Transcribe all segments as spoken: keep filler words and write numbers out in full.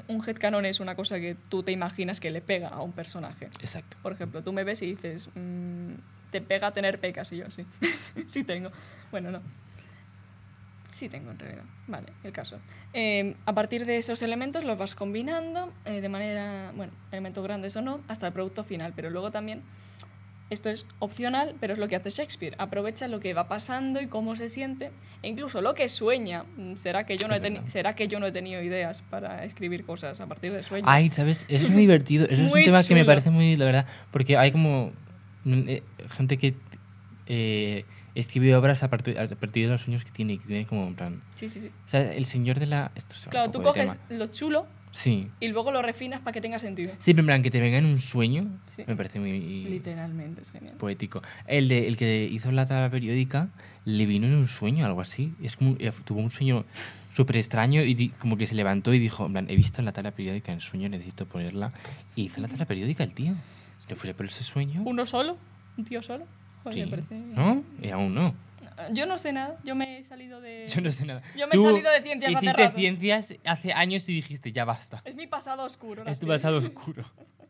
un headcanon es una cosa que tú te imaginas que le pega a un personaje. Exacto. Por ejemplo, tú me ves y dices, mmm, te pega tener pecas, y yo, sí. Sí tengo. Bueno, no. Sí tengo, en realidad. Vale, el caso. Eh, a partir de esos elementos los vas combinando eh, de manera, bueno, elementos grandes o no, hasta el producto final. Pero luego también, esto es opcional, pero es lo que hace Shakespeare. Aprovecha lo que va pasando y cómo se siente, e incluso lo que sueña. ¿Será que yo no he, teni- ¿será que yo no he tenido ideas para escribir cosas a partir de sueños? Ay, ¿sabes? Eso es muy divertido. Eso es Muy un tema que me chulo. parece muy, la verdad, porque hay como mm, eh, gente que eh, escribe obras a partir, a partir de los sueños que tiene, que tiene como en plan... Sí, sí, sí. O sea, el señor de la... Esto se va Claro, un tú poco de coges tema. lo chulo Sí. y luego lo refinas para que tenga sentido. Sí, pero en plan, que te venga en un sueño, Sí. me parece muy Literalmente, es genial. poético. El, de, el que hizo la tabla periódica le vino en un sueño, algo así. Es como, tuvo un sueño súper extraño y di, como que se levantó y dijo, en plan, he visto la tabla periódica en sueño, necesito ponerla. Y hizo la tabla periódica el tío. Se fue por ese sueño. ¿Uno solo? ¿Un tío solo? Joder, Sí. me parece... ¿No? Y aún no. Yo no sé nada, yo me he salido de... Yo no sé nada. Yo me he Tú salido de ciencias hace hiciste rato. ciencias hace años y dijiste, ya basta. Es mi pasado oscuro. Es tu Nací. pasado oscuro.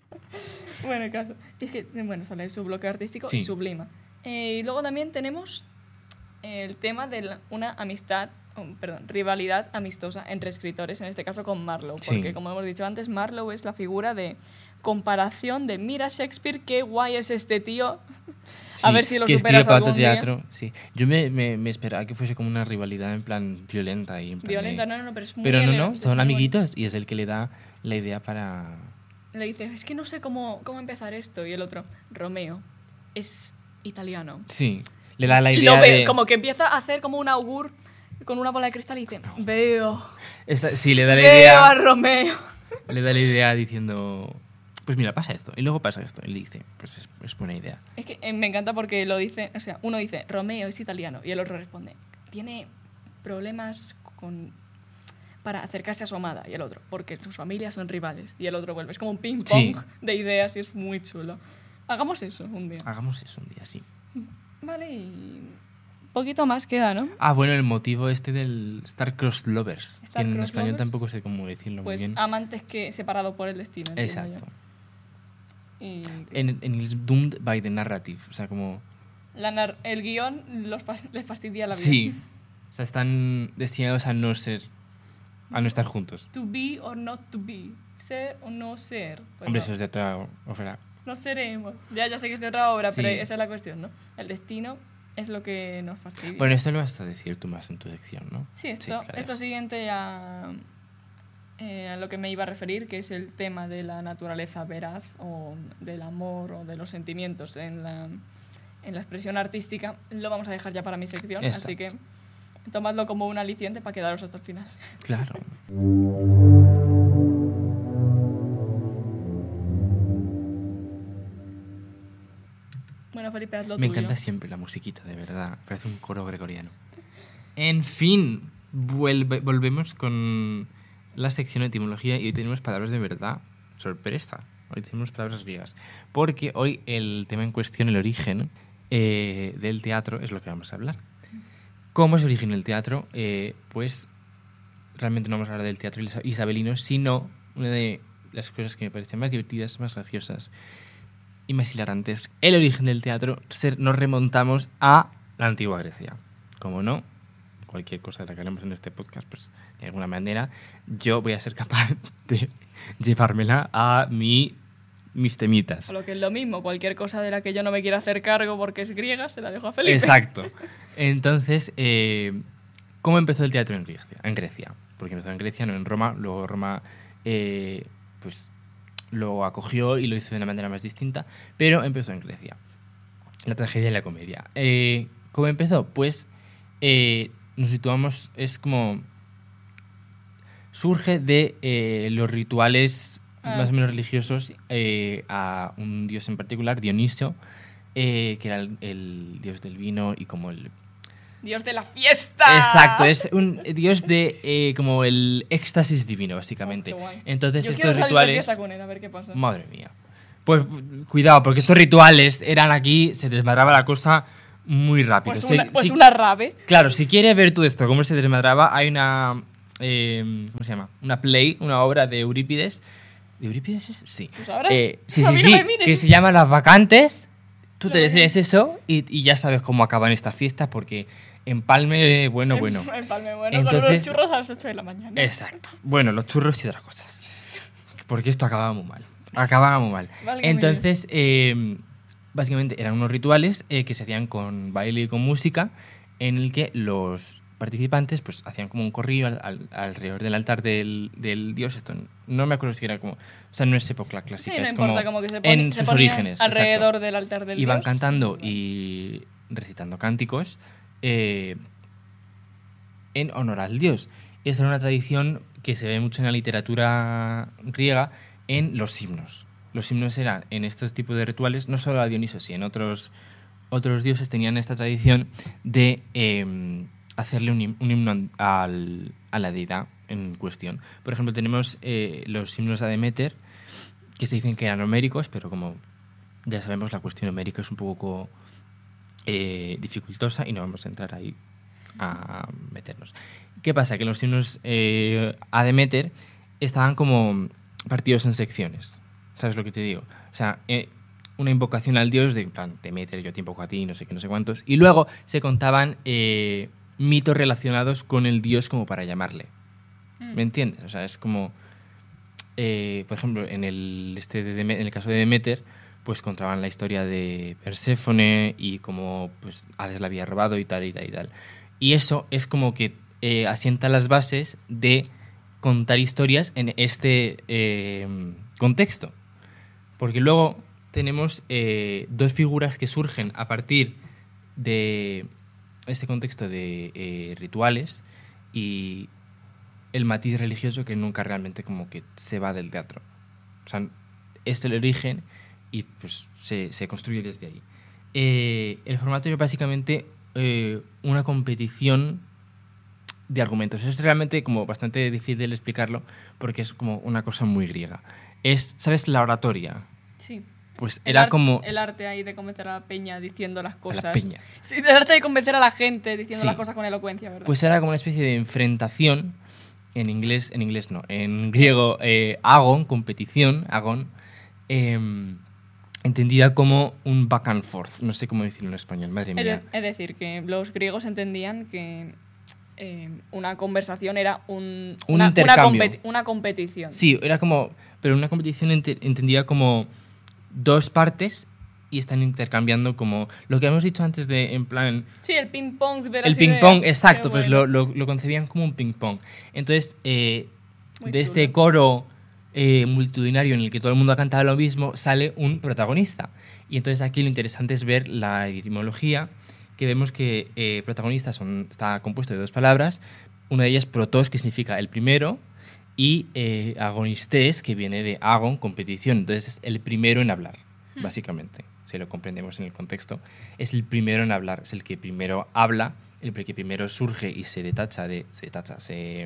Bueno, el caso. Es que, bueno, sale su bloque artístico Sí. y sublima. Eh, y luego también tenemos el tema de la- una amistad, oh, perdón, rivalidad amistosa entre escritores, en este caso con Marlowe. Porque, Sí. como hemos dicho antes, Marlowe es la figura de comparación de mira Shakespeare, qué guay es este tío. A Sí, ver si lo que superas escribe para algún otro día. teatro. Sí. Yo me, me, me esperaba que fuese como una rivalidad en plan violenta. Y en plan Violenta, de- no, no, no, pero es muy Pero no, no, elegante, es son muy amiguitos y es el que le da la idea para... bonito. Le dice, es que no sé cómo, cómo empezar esto. Y el otro, Romeo, es italiano. Sí, le da la idea Lo ve, de... como que empieza a hacer como un augur con una bola de cristal y dice, veo, Esta- sí, le da la veo idea... a Romeo. Le da la idea diciendo... Pues mira, pasa esto. Y luego pasa esto. Y le dice, pues es, es buena idea. Es que eh, me encanta porque lo dice, o sea, uno dice, Romeo es italiano, y el otro responde, tiene problemas con para acercarse a su amada, y el otro, porque sus familias son rivales, y el otro vuelve. Es como un ping-pong Sí. de ideas y es muy chulo. Hagamos eso un día. Hagamos eso un día, sí. Vale, y poquito más queda, ¿no? Ah, bueno, el motivo este del Star-Crossed Lovers. Que en Star-crossed español lovers. tampoco sé cómo decirlo Pues muy bien. amantes que separados por el destino. entiendo Exacto. yo. Y En, en el Doomed by the Narrative. O sea, como... la nar- el guión los fas- les fastidia la vida. Sí. O sea, están destinados a no ser... A no estar juntos. To be or not to be. Ser o no ser. Pues Hombre, no. eso es de otra ópera. No seremos. Ya, ya sé que es de otra obra, pero Sí. esa es la cuestión, ¿no? El destino es lo que nos fastidia. Bueno, esto lo vas a decir tú más en tu sección, ¿no? sí, esto, claro. esto siguiente a, eh, a lo que me iba a referir, que es el tema de la naturaleza veraz o del amor o de los sentimientos en la, en la expresión artística, lo vamos a dejar ya para mi sección, Exacto. así que tomadlo como un aliciente para quedaros hasta el final. Claro. Bueno, Felipe, haz lo Me tuyo. encanta siempre la musiquita, de verdad. Parece un coro gregoriano. En fin, vuelve- volvemos con la sección de etimología y hoy tenemos palabras de verdad. Sorpresa. Hoy tenemos palabras griegas. Porque hoy el tema en cuestión, el origen eh, del teatro, es lo que vamos a hablar. ¿Cómo se originó el teatro? Eh, pues realmente no vamos a hablar del teatro isa- isabelino, sino una de las cosas que me parecen más divertidas, más graciosas y más hilarantes. El origen del teatro se- nos remontamos a la antigua Grecia. Como no, cualquier cosa de la que hablemos en este podcast, pues de alguna manera yo voy a ser capaz de llevármela a mi, mis temitas. O lo que es lo mismo, cualquier cosa de la que yo no me quiera hacer cargo porque es griega, se la dejo a Felipe. Exacto. Entonces, eh, ¿cómo empezó el teatro en Grecia? En Grecia. Porque empezó en Grecia, no en Roma. Luego Roma eh, pues, lo acogió y lo hizo de una manera más distinta. Pero empezó en Grecia. La tragedia y la comedia. Eh, ¿Cómo empezó? Pues eh, nos situamos, es como... Surge de eh, los rituales Ah, más o menos religiosos sí. eh, a un dios en particular, Dionisio, eh, que era el, el dios del vino y como el... Dios de la fiesta. Exacto, es un dios de eh, como el éxtasis divino, básicamente. Oh, qué guay. Entonces Yo estos quiero salir de rituales... fiesta con él, a ver qué pasa. Madre mía. Pues cuidado, porque estos rituales eran aquí, se desmadraba la cosa muy rápido. Pues, Si- una, pues si- una rave. Claro, si quieres ver tú esto, cómo se desmadraba, hay una eh, ¿cómo se llama? Una play, una obra de Eurípides. ¿De Eurípides es? Sí. ¿Tú sabrás? Eh, sí, A sí, mí no sí. me mires. Que se llama Las Vacantes. Tú No te me decides eso y, y ya sabes cómo acaban estas fiestas porque empalme, bueno, bueno. En Palme, bueno, con Entonces- los churros a las ocho de la mañana. Exacto. Bueno, los churros y otras cosas. Porque esto acababa muy mal. Acababa muy mal. Válgame Entonces, eh, básicamente eran unos rituales eh, que se hacían con baile y con música, en el que los participantes pues hacían como un corrillo al- al- alrededor del altar del, del dios. Esto no me acuerdo si era como... O sea, no es época clásica, Sí, no es importa, como, como que se, pon- en se sus ponían orígenes. alrededor exacto. del altar del Iban dios. cantando y recitando cánticos eh, en honor al dios. Esa era una tradición que se ve mucho en la literatura griega en los himnos. Los himnos eran, en estos tipos de rituales, no solo a Dioniso, sino en otros, otros dioses tenían esta tradición de eh, hacerle un, him- un himno al- a la deidad en cuestión. Por ejemplo, tenemos eh, los himnos a Deméter, que se dicen que eran homéricos, pero como ya sabemos, la cuestión homérica es un poco eh, dificultosa y no vamos a entrar ahí a meternos. ¿Qué pasa? Que los himnos eh, a Deméter estaban como partidos en secciones. ¿Sabes lo que te digo? O sea, eh, una invocación al dios de, en plan, Deméter, yo te invoco a ti, no sé qué, no sé cuántos. Y luego se contaban eh, mitos relacionados con el dios como para llamarle. Mm. ¿Me entiendes? O sea, es como... eh, por ejemplo, en el, este de Deme- en el caso de Deméter, pues contaban la historia de Perséfone y cómo pues, Hades la había robado y tal y tal y tal. Y eso es como que eh, asienta las bases de contar historias en este eh, contexto. Porque luego tenemos eh, dos figuras que surgen a partir de este contexto de eh, rituales y el matiz religioso que nunca realmente como que se va del teatro. O sea, este es el origen y pues se, se construye desde ahí. Eh, el formato es básicamente eh, una competición de argumentos. Es realmente como bastante difícil explicarlo porque es como una cosa muy griega. Es, ¿sabes? La oratoria. Sí. Pues El era ar- como... El arte ahí de convencer a la peña diciendo las a cosas. la peña. Sí, el arte de convencer a la gente diciendo Sí. las cosas con elocuencia, ¿verdad? Pues era como una especie de enfrentación, en inglés, en inglés no, en griego, eh, agon, competición, agon, eh, entendida como un back and forth. No sé cómo decirlo en español, madre es, mía. de- es decir, que los griegos entendían que eh, una conversación era un, Un una, intercambio. Una, competi- una competición. Sí, era como, pero una competición ente- entendida como dos partes y están intercambiando como lo que hemos dicho antes de, en plan, Sí, el ping-pong de las el ping ideas. pong, Qué exacto, pues bueno. lo, lo, lo concebían como un ping pong. Entonces, eh, Muy de chulo. este coro eh, multitudinario en el que todo el mundo ha cantado lo mismo, sale un protagonista. Y entonces aquí lo interesante es ver la etimología, que vemos que eh, protagonista son, está compuesto de dos palabras, una de ellas protos, que significa el primero, y eh, agonistes, que viene de agon, competición. Entonces es el primero en hablar, Hmm. básicamente, si lo comprendemos en el contexto. Es el primero en hablar, es el que primero habla, el que primero surge y se detacha de... Se detacha, se...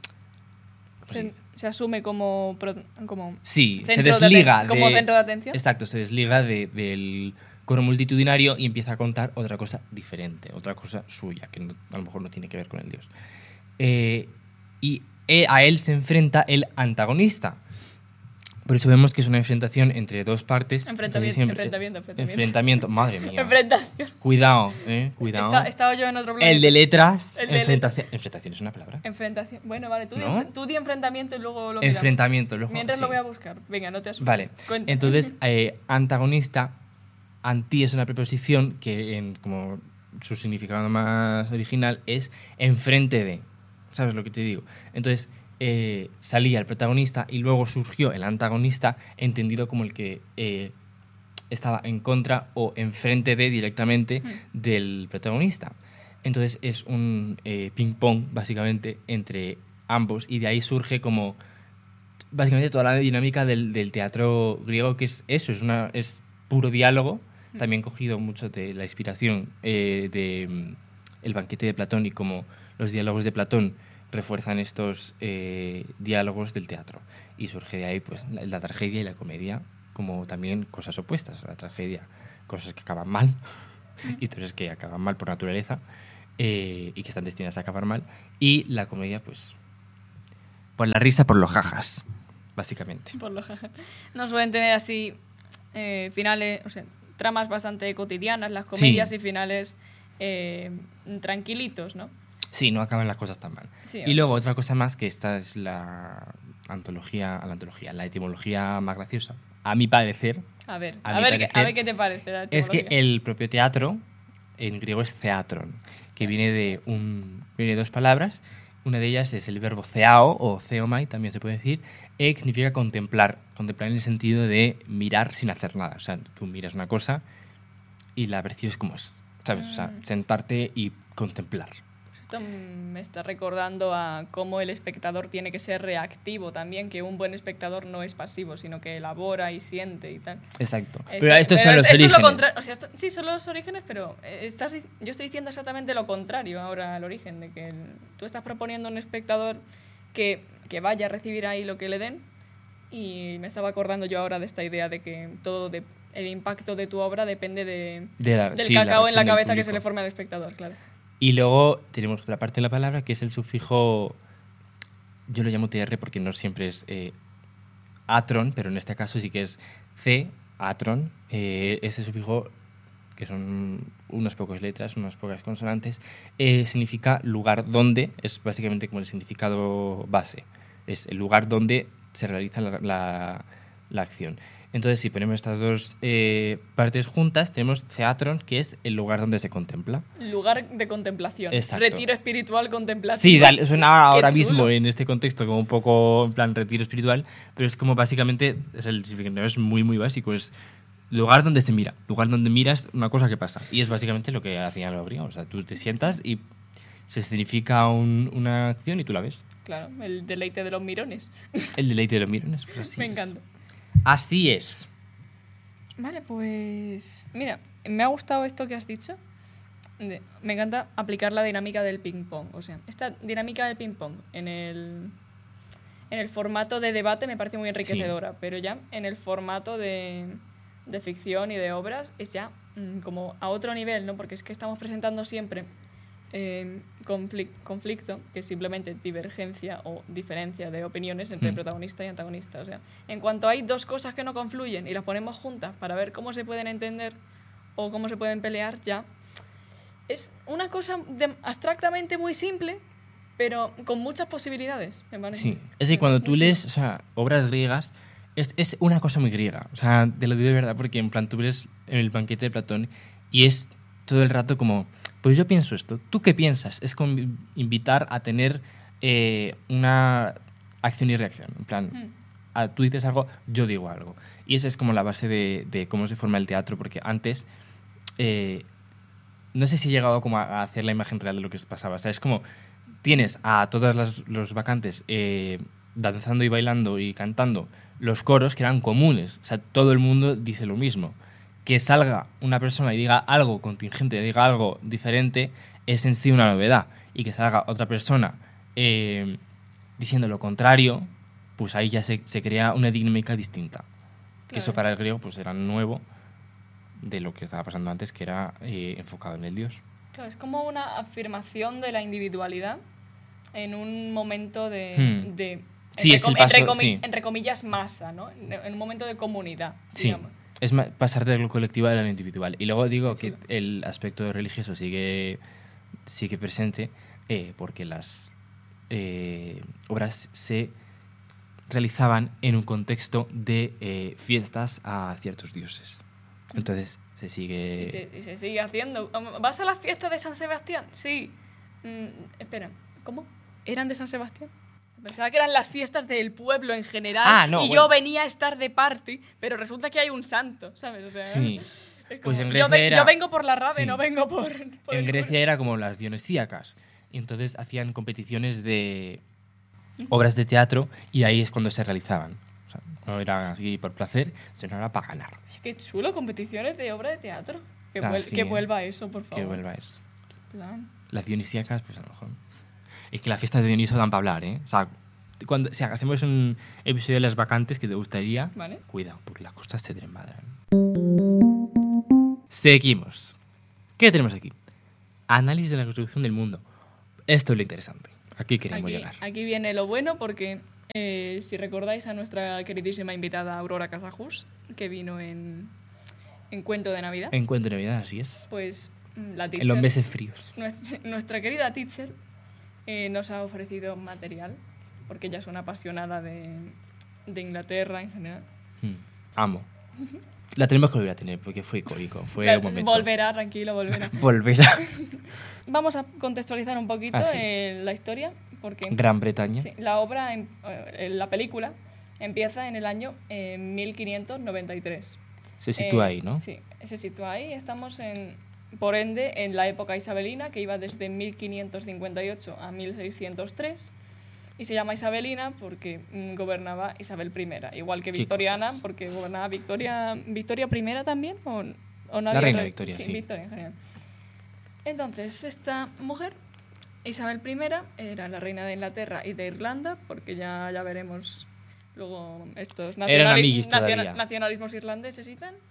¿cómo se Se, dice? se asume como, pro- como Sí, se centro de desliga aten- como de... centro de atención. Exacto, se desliga de- del coro multitudinario y empieza a contar otra cosa diferente, otra cosa suya, que no- a lo mejor no tiene que ver con el dios. Eh, y eh, a él se enfrenta el antagonista. Por eso vemos que es una enfrentación entre dos partes. Enfrentamiento, casi siempre- enfrentamiento, enfrentamiento. Enfrentamiento, madre mía. Enfrentación. Cuidado, eh, cuidado. Está- estaba yo en otro planeta. El de letras, El de enfrentación. Enfrentación es una palabra. Enfrentación. Bueno, vale, tú, di, ¿No? enfre- tú di enfrentamiento y luego lo miramos. Enfrentamiento, luego. Mientras lo sí. voy a buscar. Venga, no te asustes. Vale, Cuenta. entonces, eh, antagonista, anti es una preposición que, en como su significado más original, es enfrente de. ¿Sabes lo que te digo? Entonces, eh, salía el protagonista y luego surgió el antagonista, entendido como el que eh, estaba en contra o enfrente de directamente Hmm. del protagonista. Entonces, es un eh, ping-pong, básicamente, entre ambos, y de ahí surge como básicamente toda la dinámica del, del teatro griego, que es eso, es, una, es puro diálogo, Mm. también cogido mucho de la inspiración eh, de mm, El banquete de Platón y como los diálogos de Platón refuerzan estos eh, diálogos del teatro. Y surge de ahí pues la, la tragedia y la comedia como también cosas opuestas. La tragedia, cosas que acaban mal, historias que acaban mal por naturaleza eh, y que están destinadas a acabar mal. Y la comedia, pues Por la risa, por los jajas, básicamente. Por lo jaja. No suelen tener así eh, finales, o sea, tramas bastante cotidianas, las comedias Sí. y finales eh, tranquilitos, ¿no? Sí, no acaban las cosas tan mal. Sí, Y luego otra cosa más, que esta es la antología, la antología, la etimología más graciosa, a mi parecer, A ver, A a, mi ver, qué- parecer, a ver qué te parece la es que etimología. el propio teatro, en griego es theatron, que viene de, un, viene de dos palabras. Una de ellas es el verbo theao, o theomai, también se puede decir, e que significa contemplar. Contemplar en el sentido de mirar sin hacer nada. O sea, tú miras una cosa y la percibes como es, ¿sabes? O sea, Mm. sentarte y contemplar. Esto me está recordando a cómo el espectador tiene que ser reactivo también, que un buen espectador no es pasivo, sino que elabora y siente y tal. Exacto. Esto- Pero estos pero son los esto es lo orígenes. contra- o sea, esto- sí, son los orígenes, pero eh, estás, dic- yo estoy diciendo exactamente lo contrario ahora al origen, de que el- tú estás proponiendo a un espectador que, que vaya a recibir ahí lo que le den, y me estaba acordando yo ahora de esta idea de que todo de- el impacto de tu obra depende de, De la- del sí, la cacao en la reacción del cabeza que se público. le forme al espectador, claro. Y luego tenemos otra parte de la palabra que es el sufijo, yo lo llamo T R porque no siempre es eh, atron, pero en este caso sí que es C, atron. Eh, este sufijo, que son unas pocas letras, unas pocas consonantes, eh, significa lugar donde, es básicamente como el significado base, es el lugar donde se realiza la, la- la acción. Entonces, si ponemos estas dos eh, partes juntas, tenemos theatron, que es el lugar donde se contempla. Lugar de contemplación. Exacto. Retiro espiritual contemplativo. Sí, sale- suena ahora Qué mismo chulo. en este contexto como un poco en plan retiro espiritual, pero es como básicamente, es el significado es muy, muy básico, es lugar donde se mira, lugar donde miras una cosa que pasa. Y es básicamente lo que hacía la obra. O sea, tú te sientas y se significa un- una acción y tú la ves. Claro, el deleite de los mirones. El deleite de los mirones, pues así Me es. encanta. Así es. Vale, pues mira, me ha gustado esto que has dicho. De- me encanta aplicar la dinámica del ping-pong. O sea, esta dinámica del ping-pong en el, en el formato de debate me parece muy enriquecedora, pero ya en el formato de, de ficción y de obras es ya mm, como a otro nivel, ¿no? Porque es que estamos presentando siempre eh, conflic- conflicto, que es simplemente divergencia o diferencia de opiniones entre Mm. protagonista y antagonista. O sea, en cuanto hay dos cosas que no confluyen y las ponemos juntas para ver cómo se pueden entender o cómo se pueden pelear, ya es una cosa de- abstractamente muy simple, pero con muchas posibilidades, me parece. Sí, es que cuando tú Muy chulo. lees, o sea, obras griegas, es, es una cosa muy griega. O sea, te lo digo de verdad, porque en plan tú ves en el banquete de Platón y es todo el rato como, pues yo pienso esto, ¿tú qué piensas? Es como invitar a tener eh, una acción y reacción. En plan, Mm. a- tú dices algo, yo digo algo. Y esa es como la base de, de cómo se forma el teatro, porque antes, eh, no sé si he llegado como a, a hacer la imagen real de lo que pasaba. O sea, es como, tienes a todos las- los vacantes eh, danzando y bailando y cantando los coros que eran comunes. O sea, todo el mundo dice lo mismo. Que salga una persona y diga algo contingente, diga algo diferente, es en sí una novedad. Y que salga otra persona eh, diciendo lo contrario, pues ahí ya se, se crea una dinámica distinta. Que eso Claro. para el griego pues era nuevo de lo que estaba pasando antes, que era eh, enfocado en el dios. Claro, es como una afirmación de la individualidad en un momento de... Hmm. de Sí, entre es el com- entre, paso, comi- sí. entre comillas, masa, ¿no? En, en un momento de comunidad, Sí, digamos. es ma- pasar de lo colectivo a lo individual. Y luego digo Qué que chulo. el aspecto religioso sigue, sigue presente eh, porque las eh, obras se realizaban en un contexto de eh, fiestas a ciertos dioses. Entonces se Y sigue... se, y se sigue haciendo. ¿Vas a las fiestas de San Sebastián? Sí. Mm, espera, ¿cómo? ¿Eran de San Sebastián? Pensaba que eran las fiestas del pueblo en general Ah, no, y bueno. yo venía a estar de party, pero resulta que hay un santo, ¿sabes? O sea, Sí. es Pues en yo, Grecia ve- era- yo vengo por la rave, sí. no vengo por... por En el Grecia era como las dionisíacas. Y entonces hacían competiciones de obras de teatro y ahí es cuando se realizaban. O sea, no era así por placer, sino era para ganar. Qué chulo, competiciones de obra de teatro. Que, Ah, vuel- sí, que eh. vuelva eso, por favor. Que vuelva eso. Plan. Las dionisíacas, pues a lo mejor. Es que las fiestas de Dioniso dan para hablar, ¿eh? O sea, cuando, si hacemos un episodio de las vacantes que te gustaría, Vale. cuidado, porque las cosas se desmadran. Seguimos. ¿Qué tenemos aquí? Análisis de la construcción del mundo. Esto es lo interesante. Aquí queremos Aquí, llegar. aquí viene lo bueno porque eh, si recordáis a nuestra queridísima invitada Aurora Casajus, que vino en, en Cuento de Navidad, En Cuento de Navidad, así es. pues mm, la En teacher, los meses fríos. nuestra, nuestra querida teacher eh, nos ha ofrecido material, porque ella es una apasionada de, de Inglaterra en general. Mm, Amo. La tenemos que volver a tener porque fue icónico. Fue Claro, un momento. volverá, tranquilo, volverá. Volverá. Vamos a contextualizar un poquito Así es. eh, la historia, porque Gran Bretaña. sí, la obra, em- eh, la película, empieza en el año eh, mil quinientos noventa y tres. Se sitúa Eh, ahí, ¿no? Sí, se sitúa ahí. Estamos, en, por ende, en la época isabelina, que iba desde mil quinientos cincuenta y ocho a mil seiscientos tres. Y se llama isabelina porque mm, gobernaba Isabel I, igual que Qué victoriana, cosas. porque gobernaba Victoria, Victoria I también, o, o no La había reina rey? Victoria, sí. Victoria, genial. Entonces, esta mujer, Isabel I, era la reina de Inglaterra y de Irlanda, porque ya, ya veremos luego estos Eran nacionali- amiguis todavía. naciona- nacionalismos irlandeses y tal.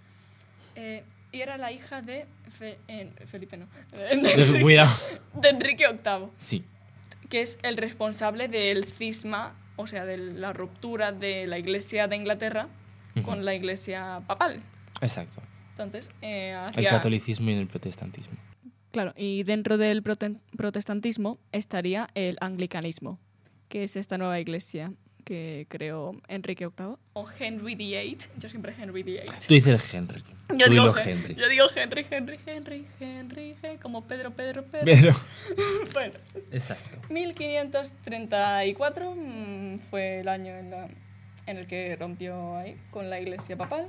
Eh, y era la hija de Fe- eh, Felipe, no, de, Enrique- Cuidado. de Enrique octavo, Sí. que es el responsable del cisma, o sea, de la ruptura de la Iglesia de Inglaterra Ujú. con la Iglesia papal. Exacto. Entonces, eh, El hacía- catolicismo y el protestantismo. Claro, y dentro del prote- protestantismo estaría el anglicanismo, que es esta nueva iglesia que creó Enrique octavo. O Henry the Eighth, yo siempre Henry the Eighth. Tú dices Henry. Yo Tú digo, dilo Hen- Henry. yo digo Henry, Henry, Henry, Henry, Henry, como Pedro, Pedro, Pedro. Pero. Bueno, Exacto. mil quinientos treinta y cuatro mm, fue el año en, la- en el que rompió ahí con la iglesia papal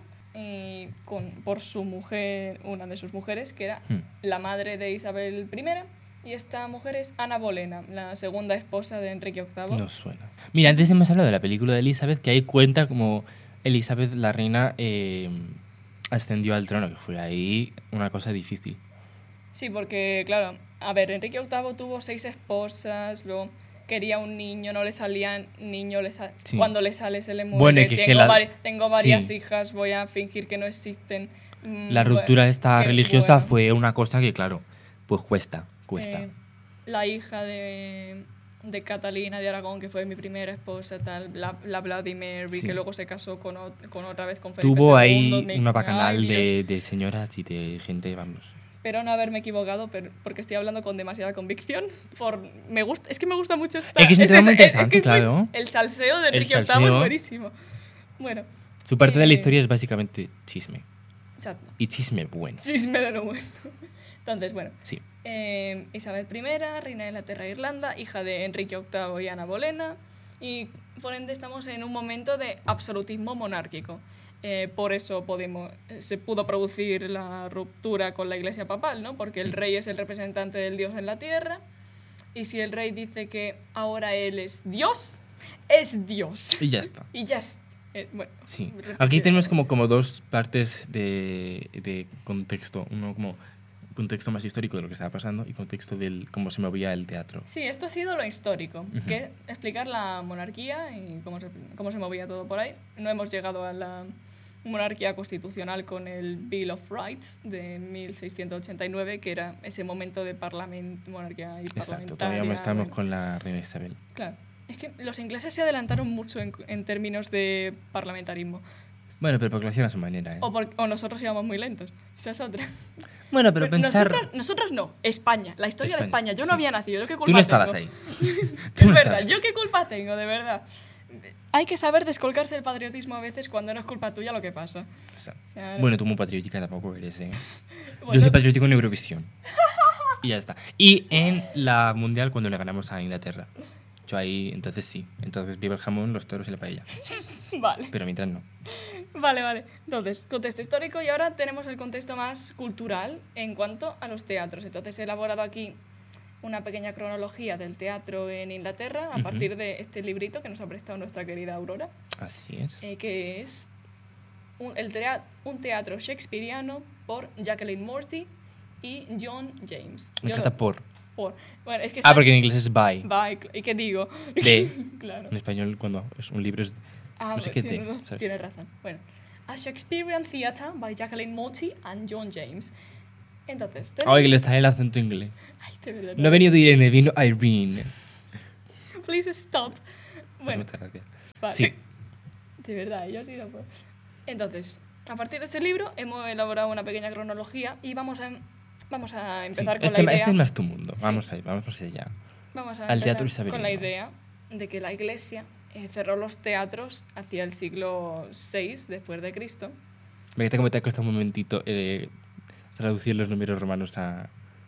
y con, por su mujer, una de sus mujeres, que era Hmm. la madre de Isabel I, y esta mujer es Ana Bolena, la segunda esposa de Enrique octavo. No suena. Mira, antes hemos hablado de la película de Elizabeth, que ahí cuenta como Elizabeth, la reina, eh, ascendió al trono, que fue ahí una cosa difícil. Sí, porque, claro, a ver, Enrique octavo tuvo seis esposas, luego quería un niño, no le salían niño, le sa- Sí. cuando le sale se le muere. Bueno, y que- que tengo, la- vari- tengo varias Sí. hijas, voy a fingir que no existen. Mm, La bueno, ruptura esta que- religiosa bueno. fue una cosa que, claro, pues cuesta, cuesta. Eh, la hija de, de Catalina de Aragón, que fue mi primera esposa, tal, la, la Bloody Mary, Sí. que luego se casó con, ot- con otra vez con Felipe Tuvo segundo, ahí me- una ay, bacanal Dios. de, de señoras y de gente, vamos. Espero no haberme equivocado, pero, porque estoy hablando con demasiada convicción. Por, me gusta, es que me gusta mucho esta... Es que es un tema muy es- interesante, que es muy- claro. El salseo de El Enrique octavo es salseo. buenísimo. Bueno. Su parte de la eh, historia es básicamente chisme. Exacto. Y chisme bueno. Chisme de lo bueno. Entonces, bueno. Sí. Eh, Isabel I, reina de Inglaterra e Irlanda, hija de Enrique octavo y Ana Bolena, y por ende estamos en un momento de absolutismo monárquico. Eh, por eso podemos, se pudo producir la ruptura con la Iglesia papal, ¿no? Porque el rey es el representante del Dios en la tierra, y si el rey dice que ahora él es Dios, es Dios. Y ya está. Y ya está. Eh, bueno, Sí. repetido. Aquí tenemos como, como dos partes de, de contexto. Uno como contexto más histórico de lo que estaba pasando y contexto del cómo se movía el teatro. Sí, esto ha sido lo histórico, Ujú. que es explicar la monarquía y cómo se, cómo se movía todo por ahí. No hemos llegado a la monarquía constitucional con el Bill of Rights de mil seiscientos ochenta y nueve, que era ese momento de parlamento, monarquía y Exacto. parlamentaria. Todavía estamos bueno. con la reina Isabel. Claro. Es que los ingleses se adelantaron mucho en, en términos de parlamentarismo. Bueno, pero porque lo hacían a su manera, ¿eh? O, por- o nosotros íbamos muy lentos. Esa es otra. Bueno, pero Pero pensar... Nosotros, nosotros no, España, la historia de España, España. Yo sí. no había nacido, ¿yo qué culpa Tú no estabas tengo? ahí. Es Tú no verdad, estabas. ¿yo qué culpa tengo, de verdad? Hay que saber descolgarse del patriotismo a veces cuando no es culpa tuya lo que pasa. O sea, O sea, Bueno, tú muy patriótica tampoco eres, ¿eh? bueno, Yo soy patriótico en Eurovisión. Y ya está. Y en la Mundial cuando le ganamos a Inglaterra. Yo ahí, entonces sí. Entonces viva el jamón, los toros y la paella. Vale, Pero mientras no. vale, vale. Entonces, contexto histórico y ahora tenemos el contexto más cultural en cuanto a los teatros. Entonces, he elaborado aquí una pequeña cronología del teatro en Inglaterra a Ujú. partir de este librito que nos ha prestado nuestra querida Aurora. Así es. eh, que es un, el trea- un teatro shakespeariano por Jacqueline Morphy y John James. Me Yo encanta no- por. por. Bueno, es que Ah, está- porque en inglés es by. Bye, cl- ¿y qué digo? De. Claro. En español, cuando es un libro es. Ah, no sé bueno, qué tienes, de, ra- ¿sabes? tienes razón. Bueno, A Shakespearean Theatre by Jacqueline Morphy and John James. Entonces, te- Ay, que le está el acento inglés. Ay, de verdad. No ha venido Irene, vino Irene. please stop. Bueno, Muchas gracias. vale. Sí. De verdad, yo sí lo puedo. Entonces, a partir de este libro hemos elaborado una pequeña cronología y vamos a, vamos a Sí. empezar con Este, la idea... este es más tu mundo. Sí. Vamos ahí, vamos allá. Vamos a Al teatro empezar con la isabelino. idea de que la Iglesia eh, cerró los teatros hacia el siglo seis después de Cristo. Fíjate cómo te ha costado un momentito eh, traducir los números romanos a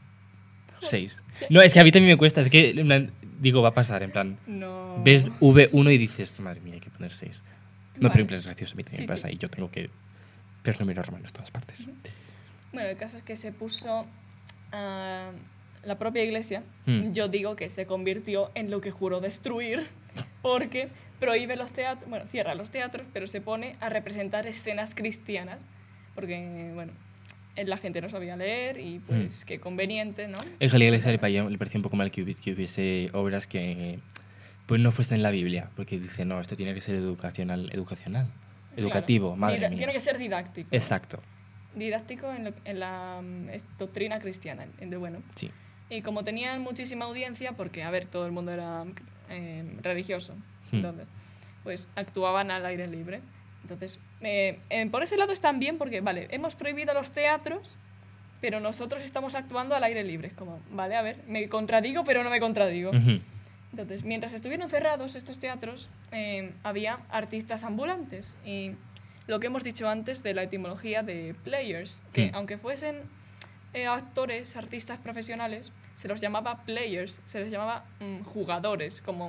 seis. No, es que a mí también me cuesta. Es que, en plan, digo, va a pasar, en plan... No. Ves V uno y dices, madre mía, hay que poner seis. No, Vale. pero en plan es gracioso, a mí también Sí, me pasa sí. y yo tengo que ver números romanos en todas partes. Bueno, el caso es que se puso ah, la propia Iglesia. Mm. Yo digo que se convirtió en lo que juró destruir porque prohíbe los teatros, bueno, cierra los teatros, pero se pone a representar escenas cristianas porque, bueno, la gente no sabía leer y pues qué conveniente, ¿no? Es que a la iglesia le parecía, le parecía un poco mal que hubiese, que hubiese obras que pues no fuesen en la Biblia, porque dice, no, esto tiene que ser educacional, educacional, educativo, Claro. madre Dida- mía. Tiene que ser didáctico. Exacto, Didáctico en, lo- en la mm, es- doctrina cristiana, en de bueno. sí. Y como tenían muchísima audiencia, porque, a ver, todo el mundo era eh, religioso, Hmm. entonces, pues actuaban al aire libre. Entonces, eh, eh, por ese lado están bien porque, vale, hemos prohibido los teatros, pero nosotros estamos actuando al aire libre. Es como, vale, a ver, me contradigo, pero no me contradigo. Ujú. Entonces, mientras estuvieron cerrados estos teatros, eh, había artistas ambulantes. Y lo que hemos dicho antes de la etimología de players, que Hmm. aunque fuesen eh, actores, artistas profesionales, se los llamaba players, se les llamaba mm, jugadores, como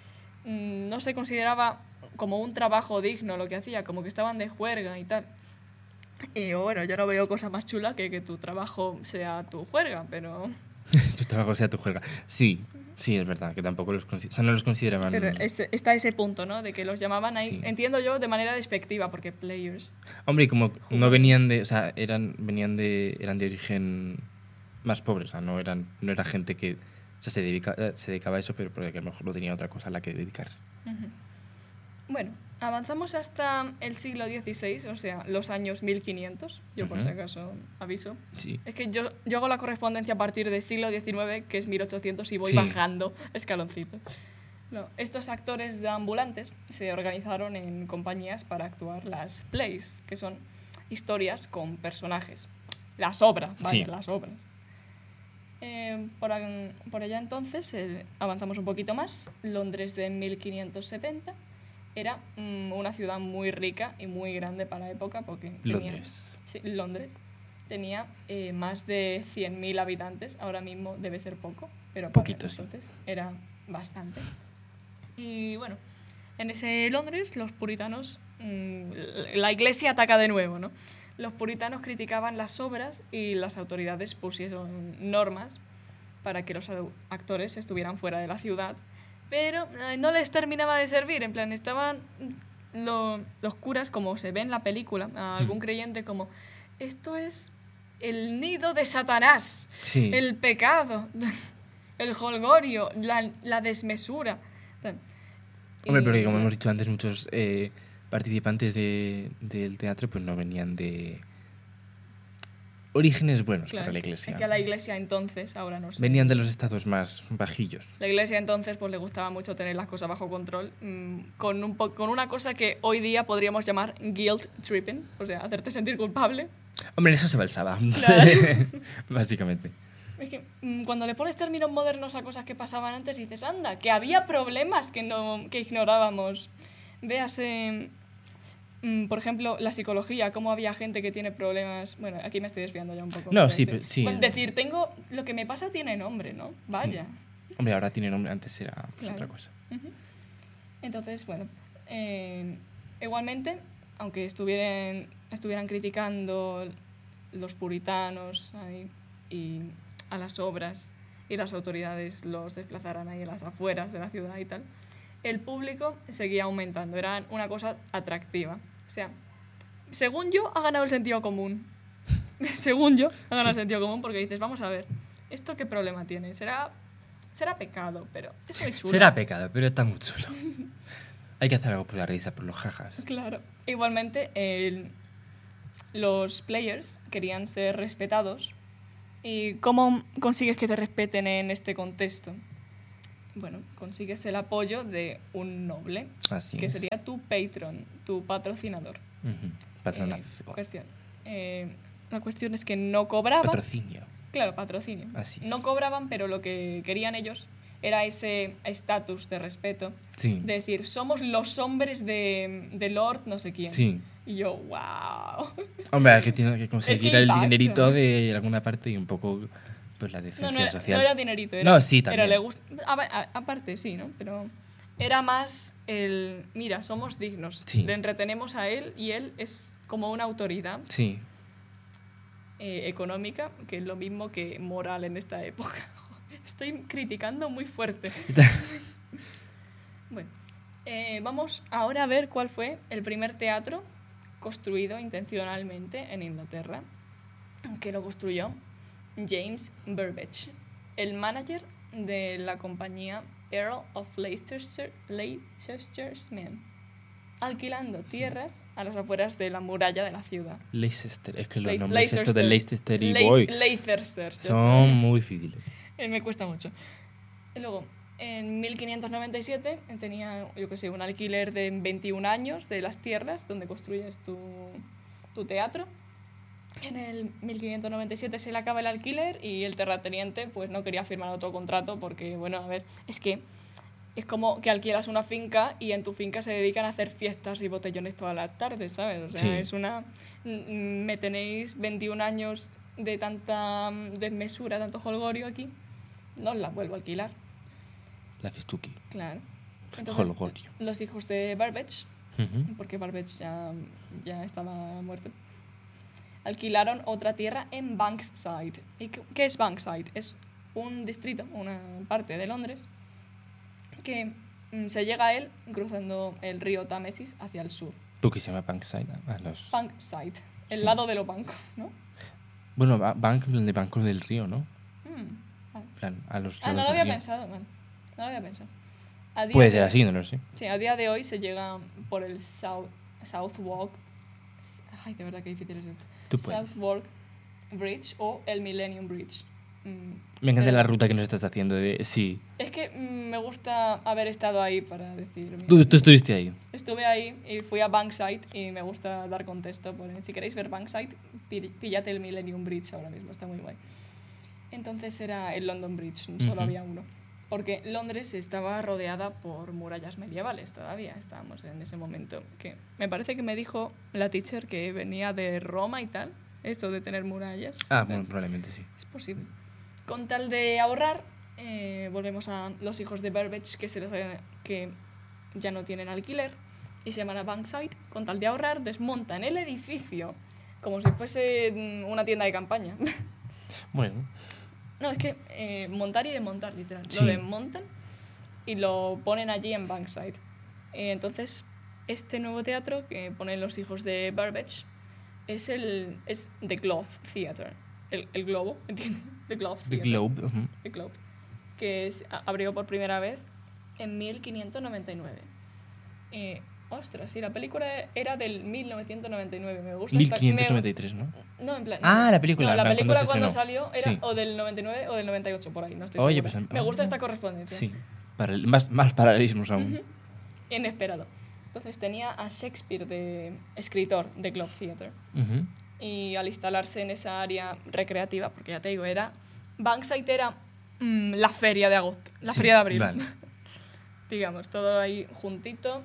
mm, no se consideraba como un trabajo digno lo que hacía, como que estaban de juerga y tal. Y bueno, yo no veo cosa más chula que que tu trabajo sea tu juerga, pero... Tu trabajo sea tu juerga. Sí, sí, es verdad, que tampoco los, consi- o sea, no los consideraban... Pero ese- está ese punto, ¿no? De que los llamaban ahí, Sí. entiendo yo, de manera despectiva, porque players. Hombre, y como no Jugadores. venían de, o sea, eran, venían de, eran de origen más pobre, o sea, no eran, no era gente que, o sea, se, dedica, eh, se dedicaba a eso, pero porque a lo mejor no tenía otra cosa a la que dedicarse. Ujú. Bueno, avanzamos hasta el siglo dieciséis, o sea, los años mil quinientos, yo por Ujú. si acaso aviso. Sí. Es que yo, yo hago la correspondencia a partir del siglo diecinueve, que es mil ochocientos, y voy Sí. bajando escaloncitos. No, estos actores de ambulantes se organizaron en compañías para actuar las plays, que son historias con personajes. Las obras, vaya, Sí. las obras. Eh, por, an- por allá entonces, eh, avanzamos un poquito más, Londres de mil quinientos setenta era mm, una ciudad muy rica y muy grande para la época porque tenía- Londres. sí, Londres tenía eh, más de cien mil habitantes, ahora mismo debe ser poco, pero para Poquito, sí. entonces era bastante. Y bueno, en ese Londres los puritanos, mm, la iglesia ataca de nuevo, ¿no? Los puritanos criticaban las obras y las autoridades pusieron normas para que los au- actores estuvieran fuera de la ciudad, pero eh, no les terminaba de servir, en plan, estaban lo- los curas, como se ve en la película, a algún Mm. creyente como, esto es el nido de Satanás, Sí. el pecado, el holgorio, la, la desmesura. Hombre, Y- pero que como hemos dicho antes, muchos eh, participantes de, del teatro pues no venían de orígenes buenos Claro, para la iglesia. es que a la iglesia entonces, ahora no sé. Venían de los estados más bajillos. La iglesia entonces pues le gustaba mucho tener las cosas bajo control, mm, con, un po- con una cosa que hoy día podríamos llamar guilt tripping, o sea, hacerte sentir culpable. Hombre, en eso se balsaba. Claro. Básicamente. Es que mm, cuando le pones términos modernos a cosas que pasaban antes dices, anda, que había problemas que, no, que ignorábamos. Véase, mm, por ejemplo, la psicología, cómo había gente que tiene problemas... Bueno, aquí me estoy desviando ya un poco. No, pero sí, pero- sí. Bueno, decir, tengo... Lo que me pasa tiene nombre, ¿no? Vaya. Hombre, ahora tiene nombre, antes era pues, Claro. otra cosa. Ujú. Entonces, bueno, eh, igualmente, aunque estuvieran, estuvieran criticando los puritanos ahí, y a las obras y las autoridades los desplazaran ahí en las afueras de la ciudad y tal, el público seguía aumentando, era una cosa atractiva. O sea, según yo, ha ganado el sentido común. Según yo, ha ganado Sí. el sentido común porque dices, vamos a ver, ¿esto qué problema tiene? Será, será pecado, pero es muy chulo. Será pecado, pero está muy chulo. Hay que hacer algo por la risa, por los jajas. Claro. Igualmente, el- los players querían ser respetados. ¿Y cómo consigues que te respeten en este contexto? bueno, consigues el apoyo de un noble, Así que es. sería tu patron, tu patrocinador. Ujú. Eh, Patronazgo. cuestión. Eh, la cuestión es que no cobraban. Patrocinio. Claro, patrocinio. Así No es. cobraban, pero lo que querían ellos era ese estatus de respeto. Sí. De decir, somos los hombres de, de Lord no sé quién. Sí. Y yo, wow. Hombre, hay que tiene que conseguir Es que el impacta. dinerito de alguna parte y un poco pues la No, decencia no, era, social. no era dinerito. Era, No, sí, era también. le gust- a- a- aparte, sí, ¿no? Pero era más el, mira, somos dignos. Sí. Le entretenemos a él y él es como una autoridad Sí. eh, económica, que es lo mismo que moral en esta época. Estoy criticando muy fuerte. Bueno, eh, vamos ahora a ver cuál fue el primer teatro construido intencionalmente en Inglaterra, que lo construyó James Burbage, el manager de la compañía Earl of Leicester, Leicester's Men, alquilando tierras a las afueras de la muralla de la ciudad. Leicester. Es que los Leis- nombres estos de Leicester y Leis- Boy Leicester, ya son está. muy difíciles. Eh, Me cuesta mucho. Y luego, en mil quinientos noventa y siete tenía, yo qué sé, un alquiler de veintiún años de las tierras donde construyes tu, tu teatro. En el mil quinientos noventa y siete se le acaba el alquiler y el terrateniente pues no quería firmar otro contrato porque, bueno, a ver, es que es como que alquilas una finca y en tu finca se dedican a hacer fiestas y botellones todas las tardes, ¿sabes? O sea, Sí. es una... mm, Me tenéis veintiún años de tanta mm, desmesura, tanto holgorio aquí, no os la vuelvo a alquilar. La Festuki. Claro. Entonces, Holgorio. los hijos de Burbage, Ujú. porque Burbage ya, ya estaba muerto, alquilaron otra tierra en Bankside. ¿Y qué qué es Bankside? Es un distrito, una parte de Londres, que mm, se llega a él cruzando el río Támesis hacia el sur. ¿Tú qué se llama Bankside? A los... Bankside, el Sí. lado de los bancos, ¿no? Bueno, ba- bank en plan de bancos del río, ¿no? Mm, vale. En plan, a los Ah, no lados lo del había río. pensado, man. No lo había pensado. A día Puede de- ser así, no lo sé. Sí, a día de hoy se llega por el South, Southwark. Ay, de verdad que difícil es esto. Tú puedes. Southwark Bridge o el Millennium Bridge. Mm, Me encanta pero- la ruta que nos estás haciendo de... Sí. Es que mm, me gusta haber estado ahí para decir. mira, Tú, tú estuviste ahí. Estuve ahí y fui a Bankside y me gusta dar contexto. Por, si queréis ver Bankside, pi- píllate el Millennium Bridge ahora mismo, está muy guay. Entonces era el London Bridge, solo Ujú. había uno. Porque Londres estaba rodeada por murallas medievales todavía, estábamos en ese momento. Que me parece que me dijo la teacher que venía de Roma y tal, esto de tener murallas. Ah, bueno, probablemente sí. Es posible. Con tal de ahorrar, eh, volvemos a los hijos de Burbage que, se les, que ya no tienen alquiler y se llaman a Bankside. Con tal de ahorrar, desmontan el edificio como si fuese mm, una tienda de campaña. Bueno, No, es que eh, montar y desmontar, literal. Sí. Lo desmontan y lo ponen allí en Bankside. Eh, entonces, este nuevo teatro que ponen los hijos de Burbage es el es The Globe Theatre. El, el globo, ¿entiendes? The Globe The Theatre. Globe. ujú. The Globe. Que es- a- abrió por primera vez en mil quinientos noventa y nueve. Eh, ostras, sí, la película era del mil novecientos noventa y nueve. Me gusta esta- mil quinientos noventa y tres, ¿no? me- no, en plan. Ah, la película, No, la en plan, película cuando se cuando, estrenó. salió era Sí. o del noventa y nueve o del noventa y ocho, por ahí, no estoy Oye, segura. pues, Me gusta ah, esta correspondencia. Sí. Paral- más, más paralelismos aún. Ujú. Inesperado. Entonces tenía a Shakespeare de escritor de Globe Theatre. Ujú. Y al instalarse en esa área recreativa, porque ya te digo, era. Bankside era mm, la feria de agosto, la Sí, feria de abril. vale. Digamos, todo ahí juntito.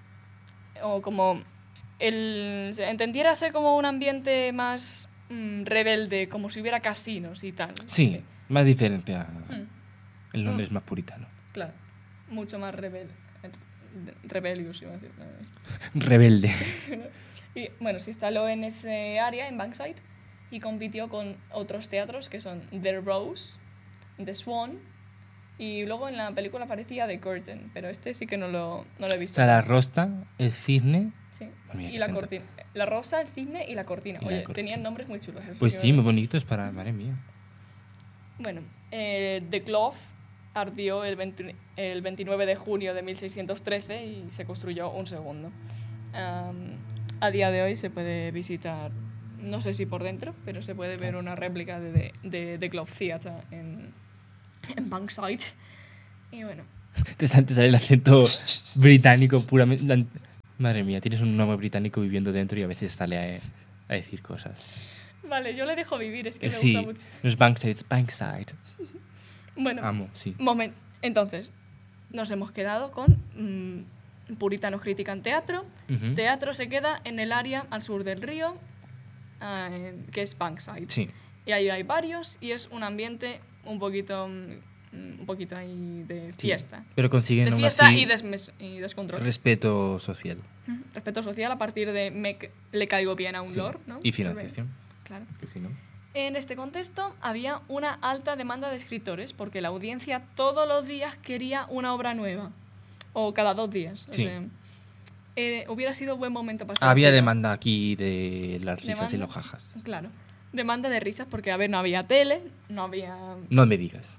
O como. El, entendiérase como un ambiente más mm, rebelde, como si hubiera casinos y tal. Sí, más diferente a Mm, el Londres más puritano. claro, mucho más rebel, rebellious, iba a decir. Rebelde. Y bueno, se instaló en ese área, en Bankside, y compitió con otros teatros que son The Rose, The Swan, y luego en la película aparecía The Curtain, pero este sí que no lo, no lo he O visto. sea, la rosta, el cisne. Sí. Mira Y qué la gente. cortina. La rosa, el cisne y la cortina. Y la Oye, cortina. tenían nombres muy chulos. eso Pues que- sí, muy bonitos para. Madre mía. Bueno, eh, The Glove ardió el, veinti el veintinueve de junio de mil seiscientos trece y se construyó un segundo. Am, a día de hoy se puede visitar, no sé si por dentro, pero se puede ver una réplica de, de, de The Glove Theatre en, en Bankside. Y bueno, Te sale, te sale el acento británico puramente... Madre mía, tienes un nombre británico viviendo dentro y a veces sale a, a decir cosas. Vale, yo le dejo vivir, es que me Sí, gusta mucho. no es Bankside, es Bankside. Bueno, Amo, sí. moment- entonces, nos hemos quedado con mmm, puritanos critican teatro. Ujú. Teatro se queda en el área al sur del río, eh, que es Bankside. Sí, Y ahí hay varios y es un ambiente un poquito, mm, un poquito ahí de sí. fiesta. Pero consiguen De aún fiesta así y, desmes- y descontrol. respeto social. Ujú. Respeto social a partir de me c- le caigo bien a un Sí. lord, ¿no? Y financiación, Claro. que si no... En este contexto había una alta demanda de escritores porque la audiencia todos los días quería una obra nueva. O cada dos días. O Sí. sea, eh, hubiera sido buen momento para ser Había escritor. demanda aquí de las risas y ¿Demanda? los jajas. Claro. Demanda de risas porque, a ver, no había tele, no había... No me digas.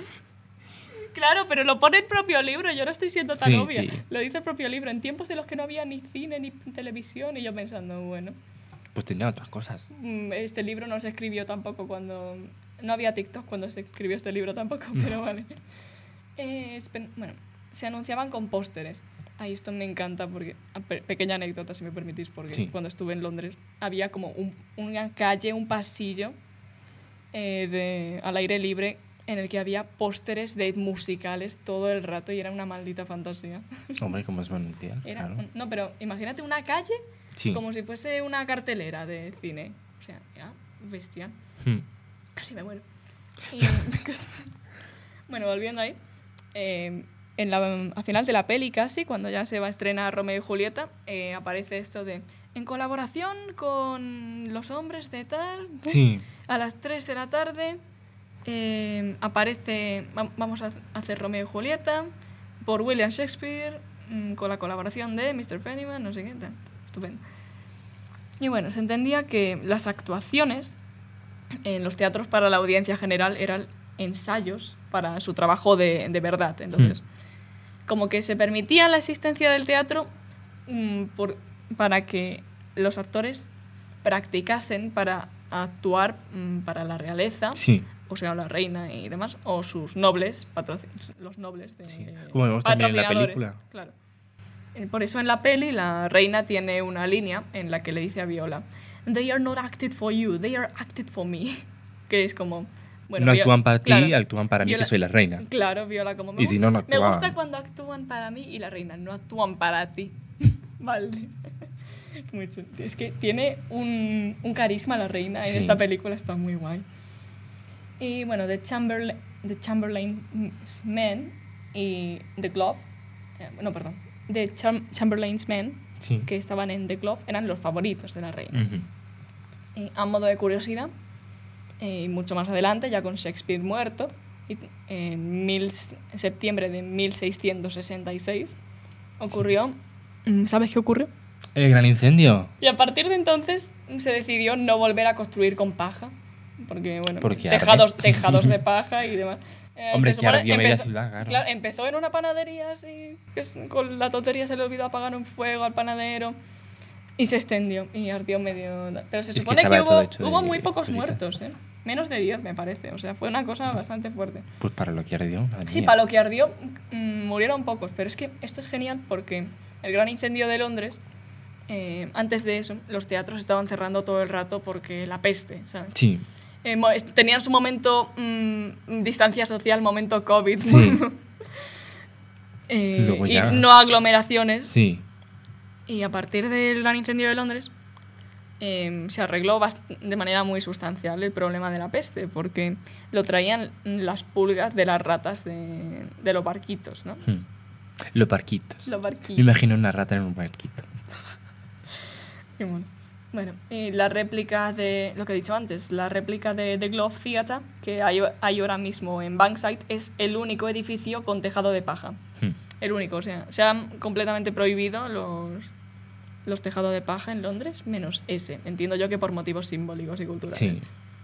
Claro, pero lo pone el propio libro, yo no estoy siendo tan Sí, obvia. sí. Lo dice el propio libro, en tiempos en los que no había ni cine ni televisión, y yo pensando, bueno, Pues tenía otras cosas. mm, este libro no se escribió tampoco cuando... No había TikTok cuando se escribió este libro tampoco, pero vale. Eh, espe- bueno, se anunciaban con pósteres. Ahí esto me encanta porque... a pe- Pequeña anécdota, si me permitís, porque Sí. cuando estuve en Londres había como un- una calle, un pasillo eh, de- al aire libre en el que había pósteres de musicales todo el rato y era una maldita fantasía. Hombre, como es mundial, Era claro. un- no, pero imagínate una calle Sí. como si fuese una cartelera de cine. O sea, era bestial. Hmm. Casi me muero. Y, bueno, volviendo ahí. eh, en la, al final de la peli casi, cuando ya se va a estrenar Romeo y Julieta, eh, aparece esto de... En colaboración con los hombres de tal... Sí. A las tres de la tarde eh, aparece... va- Vamos a hacer Romeo y Julieta por William Shakespeare mm, con la colaboración de mister Fenniman, no sé qué tal. Estupendo. Y bueno, se entendía que las actuaciones en los teatros para la audiencia general eran ensayos para su trabajo de, de verdad. Entonces, como que se permitía la existencia del teatro mm, por, para que los actores practicasen para actuar mm, para la realeza, Sí. o sea, la reina y demás, o sus nobles, patroci- los nobles de Sí. Como vemos también en la patrocinadores, película. Claro. Eh, Por eso en la peli la reina tiene una línea en la que le dice a Viola, "They are not acted for you, they are acted for me", que es como... Bueno, no Viola- actúan para ti, claro, actúan para mí, Viola- que soy la reina. Claro, Viola como... Me Y si no, no Me gusta actuaban. cuando actúan para mí y la reina, no actúan para ti. Vale. Muy chulo. Es que tiene un, un carisma la reina en Sí. esta película, está muy guay. Y bueno, The, Chamberla The Chamberlain's Men y The Glove, eh, no, perdón, The Cham Chamberlain's Men, Sí. que estaban en The Glove, eran los favoritos de la reina. Ujú. Y a modo de curiosidad, eh, y mucho más adelante, ya con Shakespeare muerto, y, en mil, septiembre de mil seiscientos sesenta y seis, ocurrió... mm, ¿Sabes qué ocurrió? El gran incendio. Y a partir de entonces se decidió no volver a construir con paja, porque, bueno, Porque tejados, arde. tejados de paja y demás. Eh, Hombre, se que supone- ardió media empezó- ciudad, claro. Empezó en una panadería así, que es- con la tontería se le olvidó apagar un fuego al panadero y se extendió y ardió medio... Pero se Es que supone que, estaba todo hubo, hecho hubo de muy pocos cositas. muertos, ¿eh? Menos de diez, me parece. O sea, fue una cosa bastante fuerte. Pues para lo que ardió. madre Sí, mía. para lo que ardió mm, murieron pocos, pero es que esto es genial porque el gran incendio de Londres, eh, antes de eso, los teatros estaban cerrando todo el rato porque la peste, ¿sabes? Sí. Eh, mo- est- tenían su momento mm, distancia social, momento COVID. Sí. Eh, Luego y ya- no aglomeraciones. Sí. Y a partir del gran incendio de Londres eh, se arregló bast- de manera muy sustancial el problema de la peste, porque lo traían las pulgas de las ratas de, de los barquitos, ¿no? Hmm. Los barquitos. Los barquitos. Me imagino una rata en un barquito. Qué mono. Bueno, y la réplica de, lo que he dicho antes, la réplica de The Glove Theatre, que hay, hay ahora mismo en Bankside, es el único edificio con tejado de paja. Hmm. El único, o sea, se han completamente prohibido los, los tejados de paja en Londres, menos ese. Entiendo yo que por motivos simbólicos y culturales. Sí.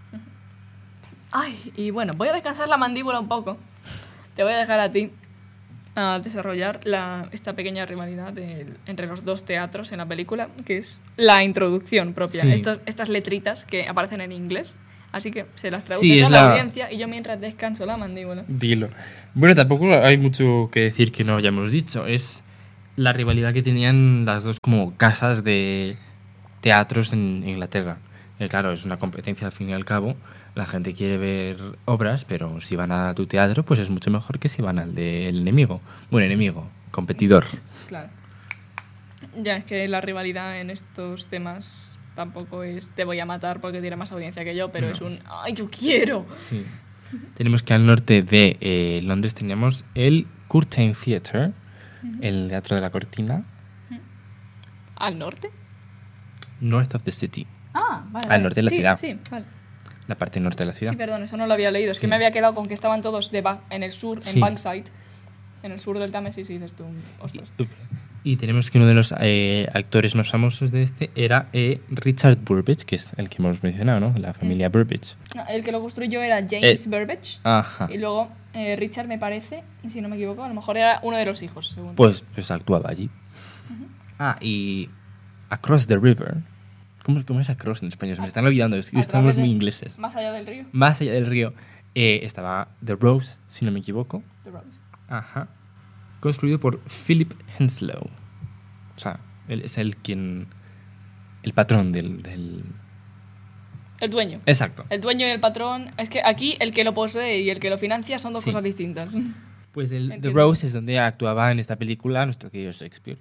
Ay, y bueno, voy a descansar la mandíbula un poco. Te voy a dejar a ti a desarrollar la, esta pequeña rivalidad de- entre los dos teatros en la película, que es la introducción propia. Sí. Estos- estas letritas que aparecen en inglés, Así que se las traduce Sí, a es la la- audiencia y yo mientras descanso la mandíbula. Dilo. Bueno, tampoco hay mucho que decir que no hayamos dicho. Es la rivalidad que tenían las dos como casas de teatros en Inglaterra. Eh, claro, es una competencia al fin y al cabo. La gente quiere ver obras, pero si van a tu teatro, pues es mucho mejor que si van al del enemigo. Bueno, enemigo, competidor. Claro. Ya, es que la rivalidad en estos temas tampoco es te voy a matar porque tiene más audiencia que yo, pero No. es un ¡ay, yo quiero! Sí. Tenemos que al norte de eh, Londres teníamos el Curtain Theatre, el Teatro de la Cortina, ¿Al norte? North of the City, Ah, vale. Al vale. norte de la Sí, ciudad. Sí, vale. la parte norte de la ciudad. Sí, perdón, eso no lo había leído. Es Sí. que me había quedado con que estaban todos de ba- en el sur, en Sí. Bankside, en el sur del Támesis, y dices tú, ostras. Y tenemos que uno de los eh, actores más famosos de este era eh, Richard Burbage, que es el que hemos mencionado, ¿no? La familia Burbage. No, el que lo construyó era James Eh. Burbage. Ajá. Y luego eh, Richard, me parece, si no me equivoco, a lo mejor era uno de los hijos, según. Pues, pues actuaba allí. Ah, y Across the River. ¿Cómo, cómo es Across en español? Se me están olvidando, es que A estamos través de- muy ingleses. Más allá del río. Más allá del río eh, estaba The Rose, si no me equivoco. The Rose. Ajá. Construido por Philip Henslow. O sea, él es el quien... El patrón del... del... El dueño. Exacto. El dueño y el patrón. Es que aquí el que lo posee y el que lo financia son dos Sí. cosas distintas. Pues el The Entiendo. Rose es donde actuaba en esta película nuestro querido Shakespeare.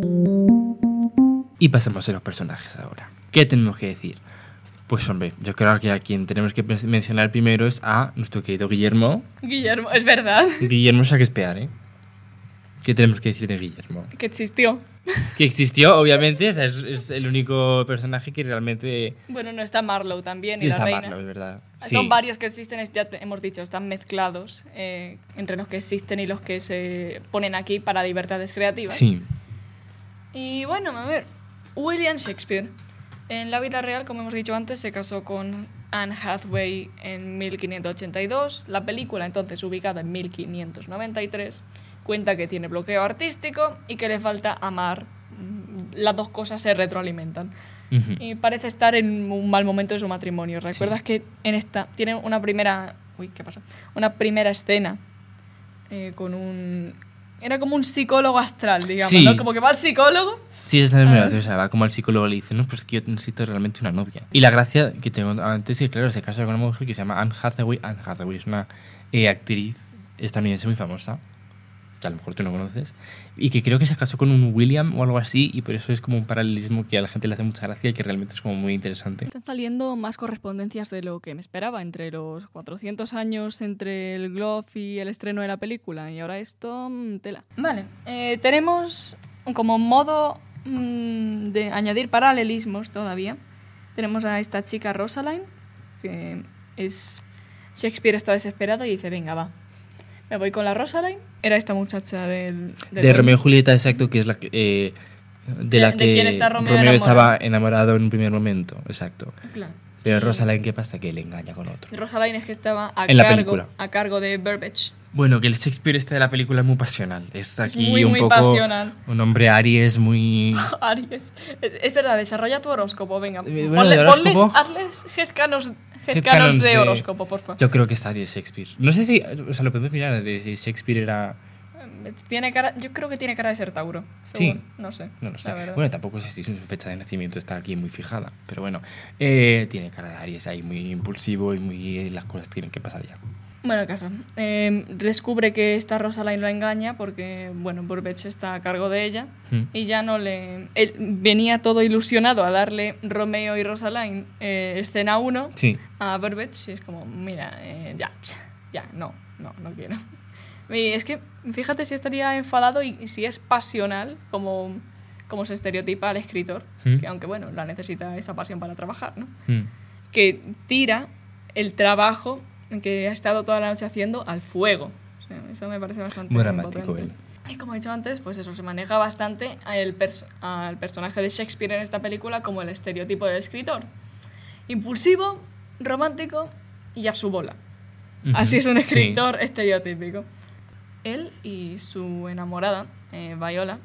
Y pasamos a los personajes ahora. ¿Qué tenemos que decir? Pues hombre, yo creo que a quien tenemos que pres- mencionar primero es a nuestro querido Guillermo. Guillermo, es verdad Guillermo Shakespeare, ¿eh? ¿Qué tenemos que decir de Guillermo? que existió. Que existió, obviamente, o sea, es, es el único personaje que realmente... Bueno, no está Marlowe también y Sí, la está reina. Marlowe, es verdad. Son Sí. varios que existen, es- ya te- hemos dicho, están mezclados eh, entre los que existen y los que se ponen aquí para libertades creativas. Sí. Y bueno, a ver, William Shakespeare. En la vida real, como hemos dicho antes, se casó con Anne Hathaway en mil quinientos ochenta y dos. La película, entonces ubicada en mil quinientos noventa y tres, cuenta que tiene bloqueo artístico y que le falta amar. Mm, Las dos cosas se retroalimentan. Ujú. Y parece estar en un mal momento de su matrimonio. ¿Recuerdas que en esta tienen una primera... Uy, ¿qué pasa? Una primera escena eh, con un... Era como un psicólogo astral, digamos, Sí. ¿no? Como que va al psicólogo. Sí, es la primera Ah. vez, o sea, va como al psicólogo le dice, no, pues que yo necesito realmente una novia. Y la gracia que tengo antes es que, claro, se casa con una mujer que se llama Anne Hathaway. Anne Hathaway es una eh, actriz estadounidense muy famosa, que a lo mejor tú no conoces, y que creo que se casó con un William o algo así, y por eso es como un paralelismo que a la gente le hace mucha gracia y que realmente es como muy interesante. Están saliendo más correspondencias de lo que me esperaba entre los cuatrocientos años entre el Globe y el estreno de la película. Y ahora esto, mm, tela. Vale, eh, tenemos como modo mm, de añadir paralelismos todavía. Tenemos a esta chica Rosaline, que es... Shakespeare está desesperado y dice, venga, va. Me voy con la Rosaline. Era esta muchacha del... del De Romeo y Julieta, exacto, que es la que... eh, de, De- la de que quién está Romeo estaba enamorado. enamorado en un primer momento, exacto. Claro. Pero Y- Rosalind, ¿qué pasa? Que le engaña con otro. Rosaline es que estaba a, En la cargo, película. a cargo de Burbage. Bueno, que el Shakespeare este de la película es muy pasional. Es aquí muy, un muy poco pasional. un hombre Aries muy... Aries. Es es verdad, desarrolla tu horóscopo, venga. Eh, bueno, ponle, de ponle- horóscopo. hazles headcanons, headcanons Headcanons de de- horóscopo, por favor. Yo creo que es Aries Shakespeare. No sé si... O sea, lo podemos mirar de si Shakespeare era... Tiene cara, yo creo que tiene cara de ser Tauro. Sí. seguro. No sé. No lo sé. la verdad. Bueno, tampoco sé si su fecha de nacimiento está aquí muy fijada. Pero bueno, eh, tiene cara de Aries ahí muy impulsivo y muy... Las cosas tienen que pasar ya. Bueno, el caso. Eh, descubre que esta Rosaline lo engaña porque, bueno, Burbage está a cargo de ella Mm. y ya no le... Él venía todo ilusionado a darle Romeo y Rosaline eh, escena uno Sí. a Burbage y es como, mira, eh, ya, ya, no, no, no quiero. Y es que, fíjate si estaría enfadado y, y si es pasional, como, como se estereotipa al escritor, Mm. que aunque, bueno, la necesita esa pasión para trabajar, ¿no? Mm. Que tira el trabajo que ha estado toda la noche haciendo al fuego. O sea, eso me parece bastante Muy dramático potente. él. Y como he dicho antes, pues eso, se maneja bastante al, pers- al personaje de Shakespeare en esta película como el estereotipo del escritor. Impulsivo, romántico y a su bola. Ujú. Así es un Sí. escritor estereotípico. Él y su enamorada, eh, Viola,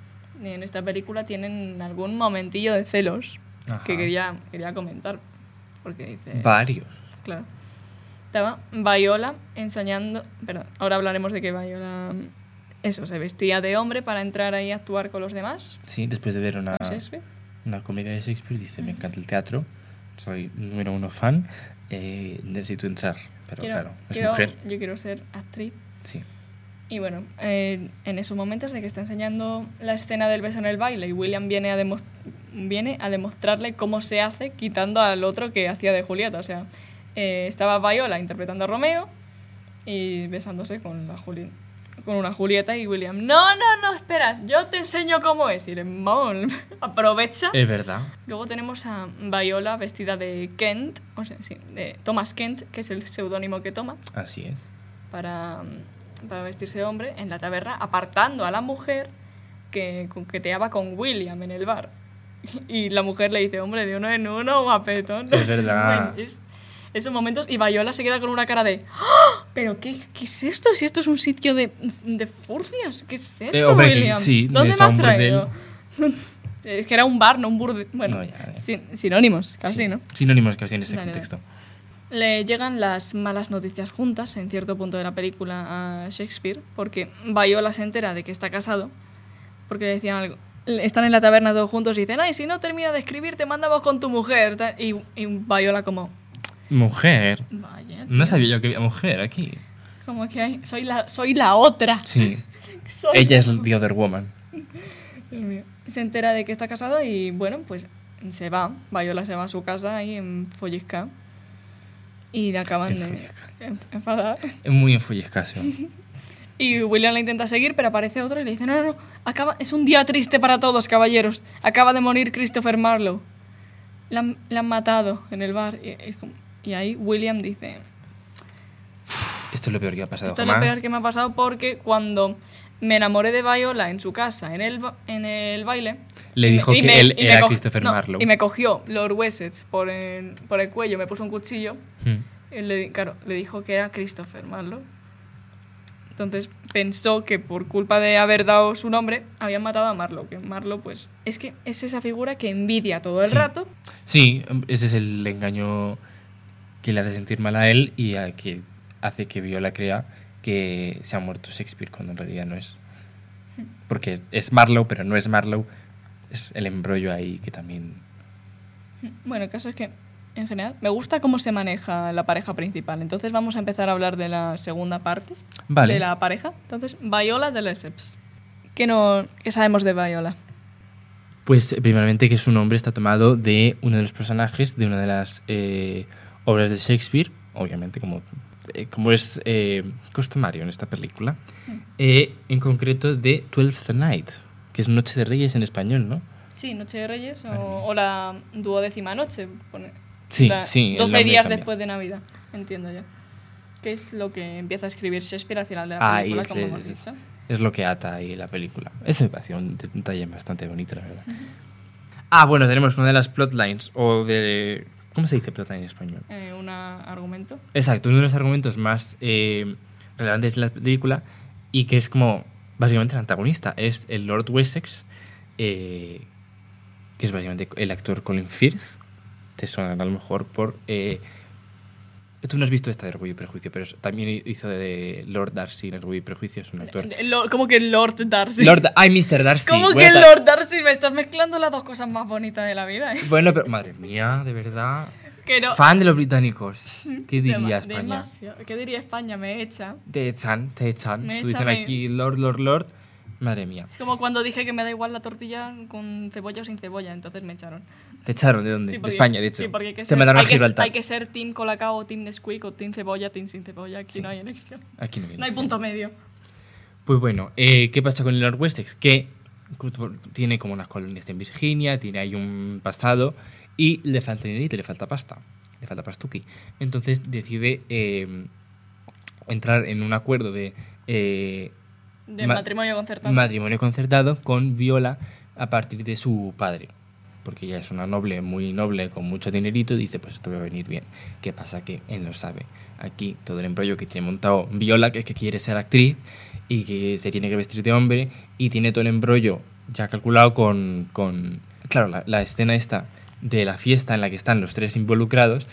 en esta película tienen algún momentillo de celos Ajá. que quería, quería comentar. Porque dices... Varios. claro. Estaba Viola enseñando... Perdón, ahora hablaremos de que Viola... Eso, se vestía de hombre para entrar ahí a actuar con los demás. Sí, después de ver una, ¿Con Shakespeare? una comedia de Shakespeare, dice, me encanta el teatro, soy número uno fan, eh, necesito entrar. Pero Quiero- claro, es quiero- mujer. Yo quiero ser actriz. Sí. Y bueno, eh, en esos momentos de que está enseñando la escena del beso en el baile y William viene a, demos- viene a demostrarle cómo se hace quitando al otro que hacía de Julieta. O sea, eh, estaba Viola interpretando a Romeo y besándose con, la Juli- con una Julieta y William, no, no, no, espera, yo te enseño cómo es. Y le, vamos, aprovecha. Es verdad. Luego tenemos a Viola vestida de Kent, o sea, sí, de Thomas Kent, que es el seudónimo que toma Así es. para, para vestirse de hombre en la taberna, apartando a la mujer que coqueteaba con William en el bar. Y la mujer le dice, hombre, de uno en uno, guapetón. Es verdad. Es- esos momentos, y Viola se queda con una cara de, ¡ah! ¿Pero qué, qué es esto? Si esto es un sitio de, de furcias, ¿qué es esto, Eh, hombre, que William? sí, ¿Dónde está me has un traído? Es que era un bar, no un burdel. Bueno, No, ya, ya. sin- sinónimos, casi, Sí. ¿no? Sinónimos casi en ese Dale, dale. contexto. Le llegan las malas noticias juntas en cierto punto de la película a Shakespeare, porque Viola se entera de que está casado, porque le decían algo. Están en la taberna todos juntos y dicen, ay, si no termina de escribir, te mandamos con tu mujer. tal. Y, y Viola como, Mujer. vaya, No tío, sabía yo que había mujer aquí. como que hay, soy la, soy la otra. Sí. Soy Ella es la- the other woman. Dios mío. Se entera de que está casado y bueno, pues se va. Viola se va a su casa ahí en Follisca. Y le acaban En de Follisca. en- enfadar. Es muy enfolliscasio. Y William la intenta seguir, pero aparece otro y le dice, no, no, no, acaba, es un día triste para todos, caballeros. Acaba de morir Christopher Marlowe. La, han- la han matado en el bar. Y, es como- y ahí William dice, Esto es lo peor que ha pasado esto es lo jamás. peor que me ha pasado porque cuando me enamoré de Viola en su casa, en el, ba- en el baile... Le y me- dijo y que me- él y me era co- Christopher no, Marlowe. Y me cogió Lord Wessex por el, por el cuello, me puso un cuchillo. Hmm. Y le, claro, le dijo que era Christopher Marlowe. Entonces pensó que por culpa de haber dado su nombre, habían matado a Marlowe. Que Marlowe, pues, es que es esa figura que envidia todo el Sí. rato. Sí, ese es el engaño que le hace sentir mal a él y a que hace que Viola crea que se ha muerto Shakespeare cuando en realidad no es. Porque es Marlowe, pero no es Marlowe. Es el embrollo ahí que también... Bueno, el caso es que, en general, me gusta cómo se maneja la pareja principal. Entonces vamos a empezar a hablar de la segunda parte Vale. de la pareja. Entonces, Viola de Lesseps. ¿Qué, no, ¿Qué sabemos de Viola? Pues eh, primeramente que su nombre está tomado de uno de los personajes de una de las eh, obras de Shakespeare, obviamente como, eh, como es eh, customario en esta película, eh, en concreto de Twelfth Night, que es Noche de Reyes en español, ¿no? Sí, Noche de Reyes o, o la duodécima noche. Pone, Sí, la- sí, el doce nombre días cambia. después de Navidad, entiendo yo. Que es lo que empieza a escribir Shakespeare al final de la Ah, película, y como es- hemos es- dicho. Es lo que ata ahí la película. Eso me pareció un de- un detalle bastante bonito, la verdad. Ah, bueno, tenemos una de las plotlines, o de... ¿Cómo se dice plotline en español? Eh, un argumento. Exacto, uno de los argumentos más eh, relevantes de la película y que es como básicamente el antagonista, es el Lord Wessex, eh, que es básicamente el actor Colin Firth. Te suena a lo mejor por... Eh, tú no has visto esta de Orgullo y Prejuicio, pero es- también hizo de Lord Darcy en Orgullo y Prejuicio, es un actor. Lo- ¿Cómo que Lord Darcy? Lord, ay, mister Darcy. ¿Cómo Bueno, que ta- Lord Darcy? Me estás mezclando las dos cosas más bonitas de la vida. ¿eh? Bueno, pero madre mía, de verdad. Que no. Fan de los británicos. ¿Qué diría Dema- España? demasiado. ¿Qué diría España? Me echa. Te echan, te echan. Me Tú echa, dicen me- aquí Lord, Lord, Lord. Madre mía. Es como cuando dije que me da igual la tortilla con cebolla o sin cebolla, entonces me echaron. ¿Te echaron de dónde? Sí, de porque- España, de hecho. Sí, porque hay que Te ser, mandaron hay a que, Gibraltar. hay que ser team Colacao o team Nesquik o team cebolla, team sin cebolla. Aquí Sí. no hay elección. Aquí no viene. No hay punto medio. Pues bueno, eh, ¿qué pasa con el Lord Wessex? Que tiene como unas colonias en Virginia, tiene ahí un pasado y le falta dinerito, le falta pasta, le falta pastuqui. Entonces decide eh, entrar en un acuerdo de eh, De Ma- matrimonio concertado. matrimonio concertado con Viola a partir de su padre. Porque ella es una noble, muy noble, con mucho dinerito, y dice, pues esto va a venir bien. ¿Qué pasa? Que él no sabe. Aquí todo el embrollo que tiene montado Viola, que es que quiere ser actriz y que se tiene que vestir de hombre, y tiene todo el embrollo ya calculado con... con claro, la, la escena esta de la fiesta en la que están los tres involucrados,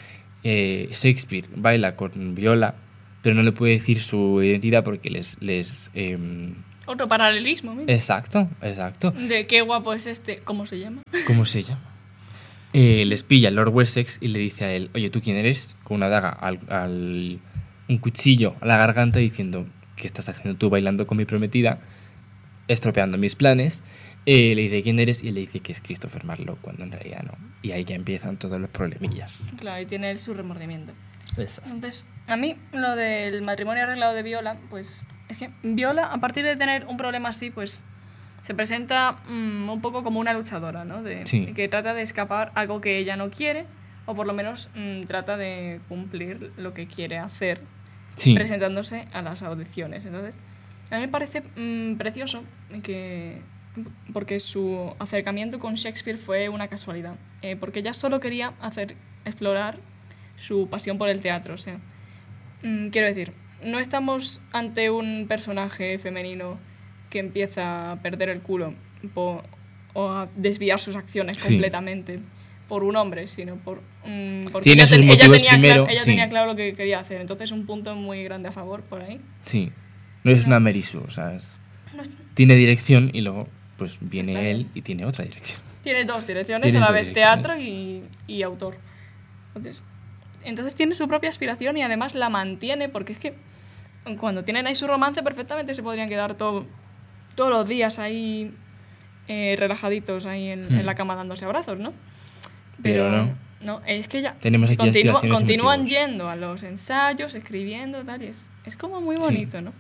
eh, Shakespeare baila con Viola, pero no le puede decir su identidad porque les... les eh, Otro paralelismo, mira. exacto, exacto. De qué guapo es este. ¿Cómo se llama? ¿Cómo se llama? Eh, les pilla Lord Wessex y le dice a él, oye, ¿tú quién eres? Con una daga, al, al, un cuchillo a la garganta diciendo, ¿qué estás haciendo tú bailando con mi prometida? Estropeando mis planes. Eh, le dice, ¿quién eres? Y le dice que es Christopher Marlowe, cuando en realidad no. Y ahí ya empiezan todos los problemillas. Claro, y tiene él su remordimiento. Exacto. Entonces, a mí lo del matrimonio arreglado de Viola, pues es que Viola, a partir de tener un problema así, pues se presenta mmm, un poco como una luchadora, ¿no? De, Sí. que trata de escapar algo que ella no quiere, o por lo menos mmm, trata de cumplir lo que quiere hacer, Sí. presentándose a las audiciones. Entonces, a mí me parece mmm, precioso que... porque su acercamiento con Shakespeare fue una casualidad, eh, porque ella solo quería hacer explorar su pasión por el teatro. O sea, mmm, quiero decir, no estamos ante un personaje femenino que empieza a perder el culo po, o a desviar sus acciones Sí. completamente por un hombre, sino por mmm, porque Tiene ella, sus ten, ella, motivos tenía, primero, clar, ella sí. tenía claro lo que quería hacer. Entonces, un punto muy grande a favor por ahí. Sí. No es una Mary Sue, o sea, es- tiene dirección y luego pues está viene él bien. y tiene otra dirección. Tiene dos direcciones, Tienes a la dos vez direcciones. teatro y, y autor. Entonces, entonces tiene su propia aspiración y además la mantiene, porque es que cuando tienen ahí su romance perfectamente se podrían quedar todo, todos los días ahí eh, relajaditos ahí en, Hmm. en la cama dándose abrazos, ¿no? Pero no. No, es que ya Tenemos aquí continúa- aspiraciones y continúan motivos. yendo a los ensayos, escribiendo, tal, y es, es como muy Sí. bonito, ¿no?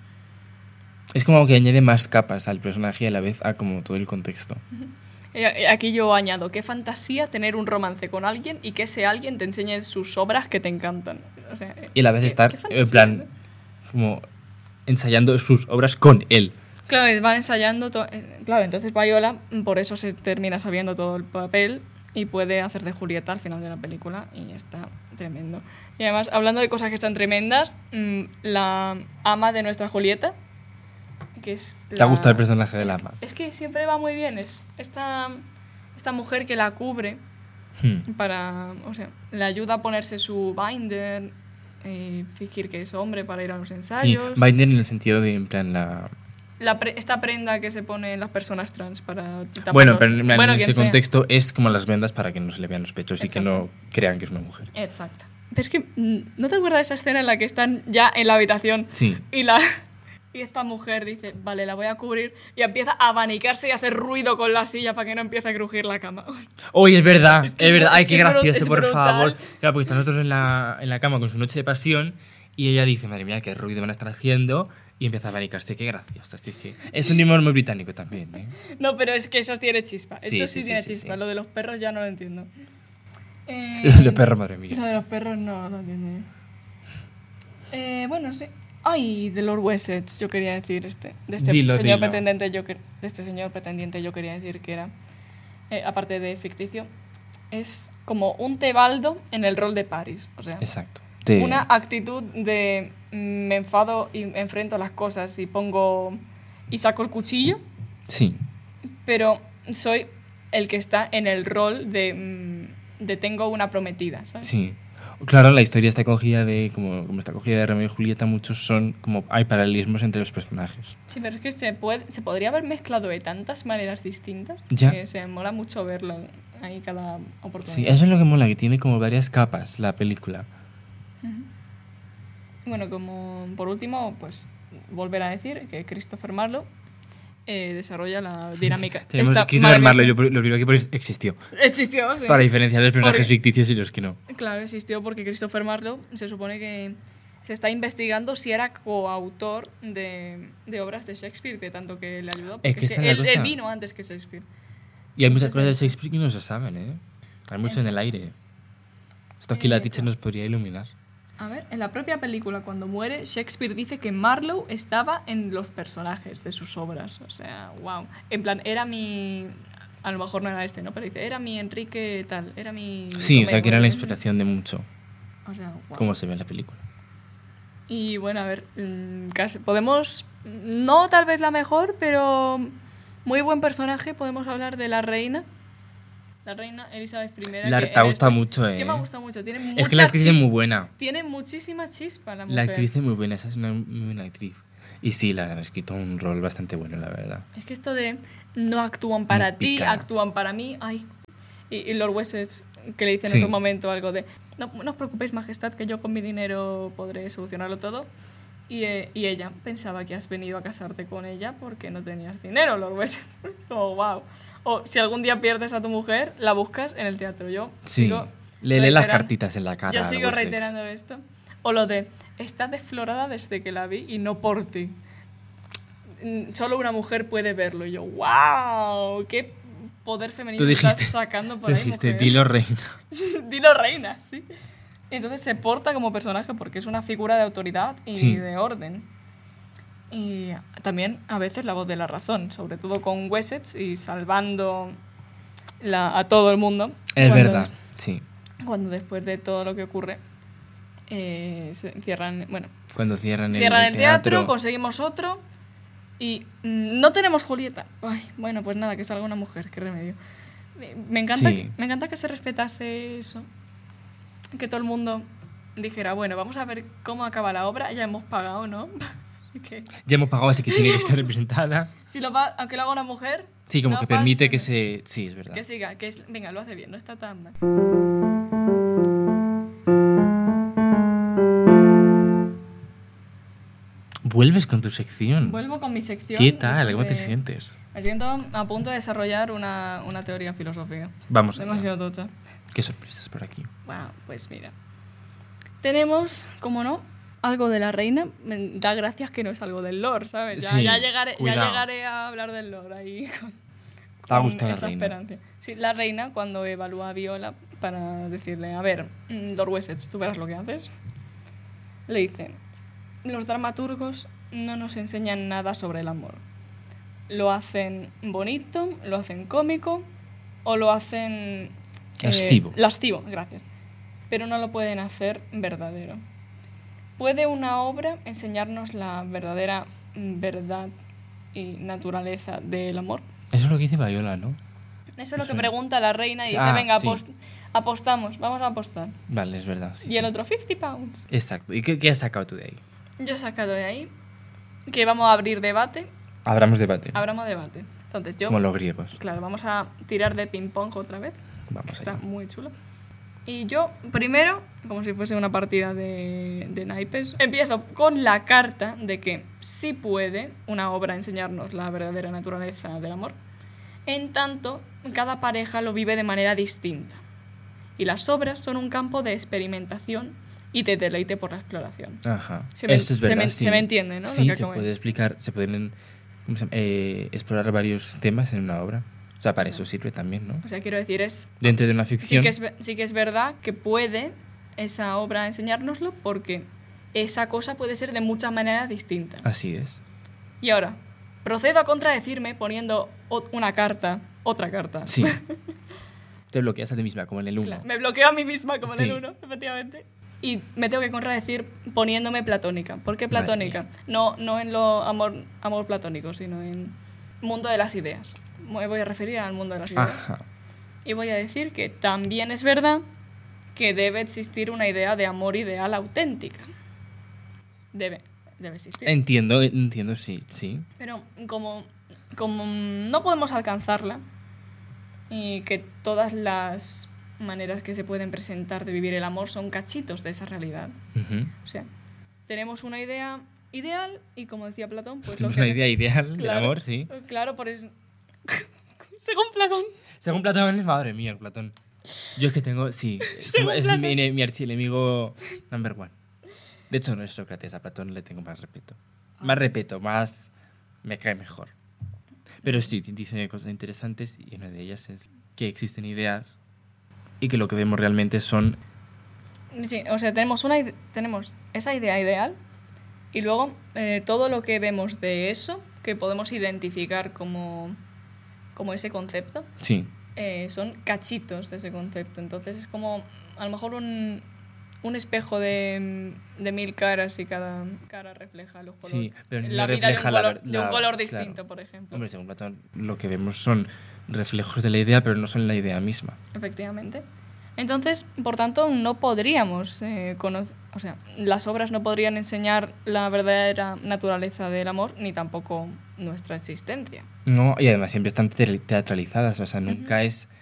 Es como que añade más capas al personaje y a la vez a como todo el contexto. Eh, Aquí yo añado, qué fantasía tener un romance con alguien y que ese alguien te enseñe sus obras que te encantan. O sea, Y a la vez qué- estar qué en fantasía, plan ¿no? como ensayando sus obras con él. Claro, van ensayando. to- eh, Claro, entonces Viola por eso se termina sabiendo todo el papel y puede hacer de Julieta al final de la película y está tremendo. Y además, hablando de cosas que están tremendas, mm, la ama de nuestra Julieta, que es... ¿Te ha la- gustado el personaje de es la que- ama? Es que siempre va muy bien, es esta, esta mujer que la cubre Hmm. para, o sea, le ayuda a ponerse su binder, eh, fingir que es hombre para ir a los Sí, ensayos. binder en el sentido de, en plan, la... La pre- esta prenda que se ponen las personas trans para tapar Bueno, los- pero en, plan, bueno, en quien ese sea. contexto es como las vendas para que no se le vean los pechos y que Exacto. no crean que es una mujer. Exacto. Pero es que, mm, ¿no te acuerdas de esa escena en la que están ya en la habitación Sí. y la y esta mujer dice, vale, la voy a cubrir y empieza a abanicarse y a hacer ruido con la silla para que no empiece a crujir la cama? Oye, es verdad, Es es, que es verdad. bru- Ay, es qué que es bru- gracioso, es por brutal. favor. Claro, porque están nosotros en la, en la cama con su noche de pasión y ella dice, madre mía, qué ruido van a estar haciendo y empieza a abanicarse. Qué gracioso. Así que es un humor muy británico también, ¿eh? No, pero es que eso tiene chispa. Sí, Eso sí, sí, sí, tiene sí, chispa. sí. Lo de los perros ya no lo entiendo. Eh, Es de perro, madre mía. Lo de los perros no lo entiendo. Eh, bueno, sí. Ay, de Lord Wessex, yo quería decir este. De este Dilo, señor dilo. pretendiente, yo que- de este señor pretendiente, yo quería decir que era, eh, aparte de ficticio, es como un Tebaldo en el rol de Paris. O sea, Exacto. Te- una actitud de mm, me enfado y enfrento las cosas y pongo y saco el cuchillo, Sí, pero soy el que está en el rol de, mm, de tengo una prometida, ¿sabes? sí. Claro, la historia está cogida de, como, como está cogida de Romeo y Julieta, muchos son, como hay paralelismos entre los personajes. Sí, pero es que se, puede, se podría haber mezclado de tantas maneras distintas Ya. que se mola mucho verlo ahí cada oportunidad. Sí, eso es lo que mola, que tiene como varias capas la película. Bueno, como por último, pues volver a decir que Christopher Marlowe eh, desarrolla la dinámica. Tenemos esta que Christopher maravillosa- Marlowe, lo, lo primero que pones existió. Existió, sí. Para diferenciar los personajes Porque- ficticios y los que no. Claro, existió porque Christopher Marlowe se supone que se está investigando si era coautor de, de obras de Shakespeare, de tanto que le ayudó. Porque Es que esta es la él, él cosa. vino antes que Shakespeare. Y hay muchas Entonces, cosas de Shakespeare que no se saben, ¿eh? Hay mucho en el aire. Esto aquí la Eh, teacher nos podría iluminar. A ver, en la propia película, cuando muere, Shakespeare dice que Marlowe estaba en los personajes de sus obras. O sea, wow. En plan, era mi... A lo mejor no era este, ¿no? Pero dice, era mi Enrique tal, era mi... Sí, o sea, que era la Romeo. inspiración de mucho, O sea, wow. como se ve en la película. Y bueno, a ver, mm, casi- podemos... No tal vez la mejor, pero muy buen personaje. Podemos hablar de la reina. La reina Elizabeth primera. La, que te ha gustado esto, mucho, ¿eh? Es que me ha gustado mucho. Tiene mucha Es que la actriz chis- es muy buena. Tiene muchísima chispa la mujer. La actriz es muy buena, esa es una muy buena actriz. Y sí, la han escrito un rol bastante bueno, la verdad. Es que esto de no actúan para Muy ti, picada. actúan para mí. Ay. Y, y Lord Wessex, que le dice en Sí. otro momento algo de: no, no os preocupéis, majestad, que yo con mi dinero podré solucionarlo todo. Y, eh, y ella pensaba que has venido a casarte con ella porque no tenías dinero, Lord Wessex. Como, wow. O si algún día pierdes a tu mujer, la buscas en el teatro. Yo Sí, sigo le lee las reiteran- cartitas en la cara. Yo al sigo Wessex. reiterando esto. O lo de: está desflorada desde que la vi y no por ti. Mm, Solo una mujer puede verlo. Y yo, wow, qué poder femenino Tú dijiste, estás sacando por tú ahí, dijiste, mujer. dilo reina. Dilo reina, sí. Entonces se porta como personaje porque es una figura de autoridad y Sí. de orden. Y también a veces la voz de la razón, sobre todo con Wessex y salvando la- a todo el mundo. Es cuando- verdad, sí. Cuando después de todo lo que ocurre eh, se cierran, bueno, Cuando cierran, cierran el, el teatro, conseguimos otro y mm, no tenemos Julieta. Ay, bueno, pues nada, que salga una mujer, qué remedio. Me, me encanta, Sí. que, me encanta que se respetase eso. Que todo el mundo dijera, bueno, vamos a ver cómo acaba la obra, ya hemos pagado, ¿no? Así que, Ya hemos pagado, así que tiene que estar representada. si lo va, aunque lo haga una mujer, Sí, como no que permite pasa que nada. se... Sí, es verdad. Que siga, que es, venga, lo hace bien, no está tan mal. Vuelves con tu sección. Vuelvo con mi sección. ¿Qué tal? después ¿Cómo te de- sientes? Me siento a punto de desarrollar una, una teoría filosófica. Vamos allá. Demasiado tocha. Qué sorpresas por aquí. Wow, pues mira. Tenemos, como no, algo de la reina. Me da gracias que no es algo del lord, ¿sabes? Ya, Sí, ya, llegaré, ya cuidado. llegaré a hablar del lord ahí con, ¿Te ha con gustado la esa reina? esperanza. Sí, la reina cuando evalúa a Viola para decirle, a ver, mm, Lord Wessex, tú verás lo que haces. Le dice, los dramaturgos no nos enseñan nada sobre el amor. Lo hacen bonito, lo hacen cómico o lo hacen... eh, Lascivo. lascivo, gracias. Pero no lo pueden hacer verdadero. ¿Puede una obra enseñarnos la verdadera mm, verdad y naturaleza del amor? Eso es lo que dice Viola, ¿no? Eso es lo que Eso- pregunta la reina y dice, Ah, venga, sí. apost- apostamos, vamos a apostar. Vale, es verdad. sí, y el sí. otro, cincuenta pounds. Exacto. ¿Y qué, qué has sacado tú de ahí? Yo he sacado de ahí que vamos a abrir debate, Abramos debate. abramos debate. Entonces yo, Como los griegos. claro, vamos a tirar de ping-pong otra vez. Vamos Está allá. muy chulo. Y yo, primero, como si fuese una partida de, de naipes, empiezo con la carta de que sí puede una obra enseñarnos la verdadera naturaleza del amor, en tanto cada pareja lo vive de manera distinta. Y las obras son un campo de experimentación y de deleite por la exploración. Ajá. Se me- Esto es se verdad, me- sí. se me entiende, ¿no? Lo Sí, que se acabo de- puede explicar, se pueden ¿cómo se llama? Eh, explorar varios temas en una obra. O sea, para eso sirve también, ¿no? O sea, quiero decir, es Dentro de una sí ficción. que, es, ve- sí que es verdad que puede esa obra enseñárnoslo porque esa cosa puede ser de muchas maneras distintas. Así es. Y ahora, procedo a contradecirme poniendo o- una carta, otra carta. Sí. Te bloqueas a ti misma, como en el uno. Claro, me bloqueo a mí misma como Sí. en el uno, efectivamente. Y me tengo que contradecir poniéndome platónica. ¿Por qué Madre platónica? No, no en lo amor, amor platónico, sino en mundo de las ideas. Me voy a referir al mundo de las ideas. Ajá. Y voy a decir que también es verdad que debe existir una idea de amor ideal auténtica. Debe, debe existir. Entiendo, entiendo, sí, sí. Pero como, como no podemos alcanzarla y que todas las maneras que se pueden presentar de vivir el amor son cachitos de esa realidad. Ujú. O sea, tenemos una idea ideal y como decía Platón, pues lo Tenemos que... una idea ideal del Claro, amor, sí. Claro, por eso... Según Platón. Según Platón, madre mía, el Platón. Yo es que tengo, sí, es, Según es Platón. mi, mi archienemigo number one. De hecho, no es Sócrates, a Platón le tengo más respeto. Más respeto, más... me cae mejor. Pero sí, dice cosas interesantes y una de ellas es que existen ideas y que lo que vemos realmente son... Sí, o sea, tenemos, una, ide- tenemos esa idea ideal y luego eh, todo lo que vemos de eso, que podemos identificar como, como ese concepto, Sí, eh, son cachitos de ese concepto. Entonces es como a lo mejor un, un espejo de, de mil caras y cada cara refleja los colores. sí, pero no la vida refleja de un la color, ver- de un la- color claro. distinto, por ejemplo. Hombre, según Platón, lo que vemos son reflejos de la idea, pero no son la idea misma. Efectivamente. Entonces, por tanto, no podríamos eh, conocer, o sea, las obras no podrían enseñar la verdadera naturaleza del amor, ni tampoco nuestra existencia. No, y además siempre están te- teatralizadas, o sea, nunca Ujú. es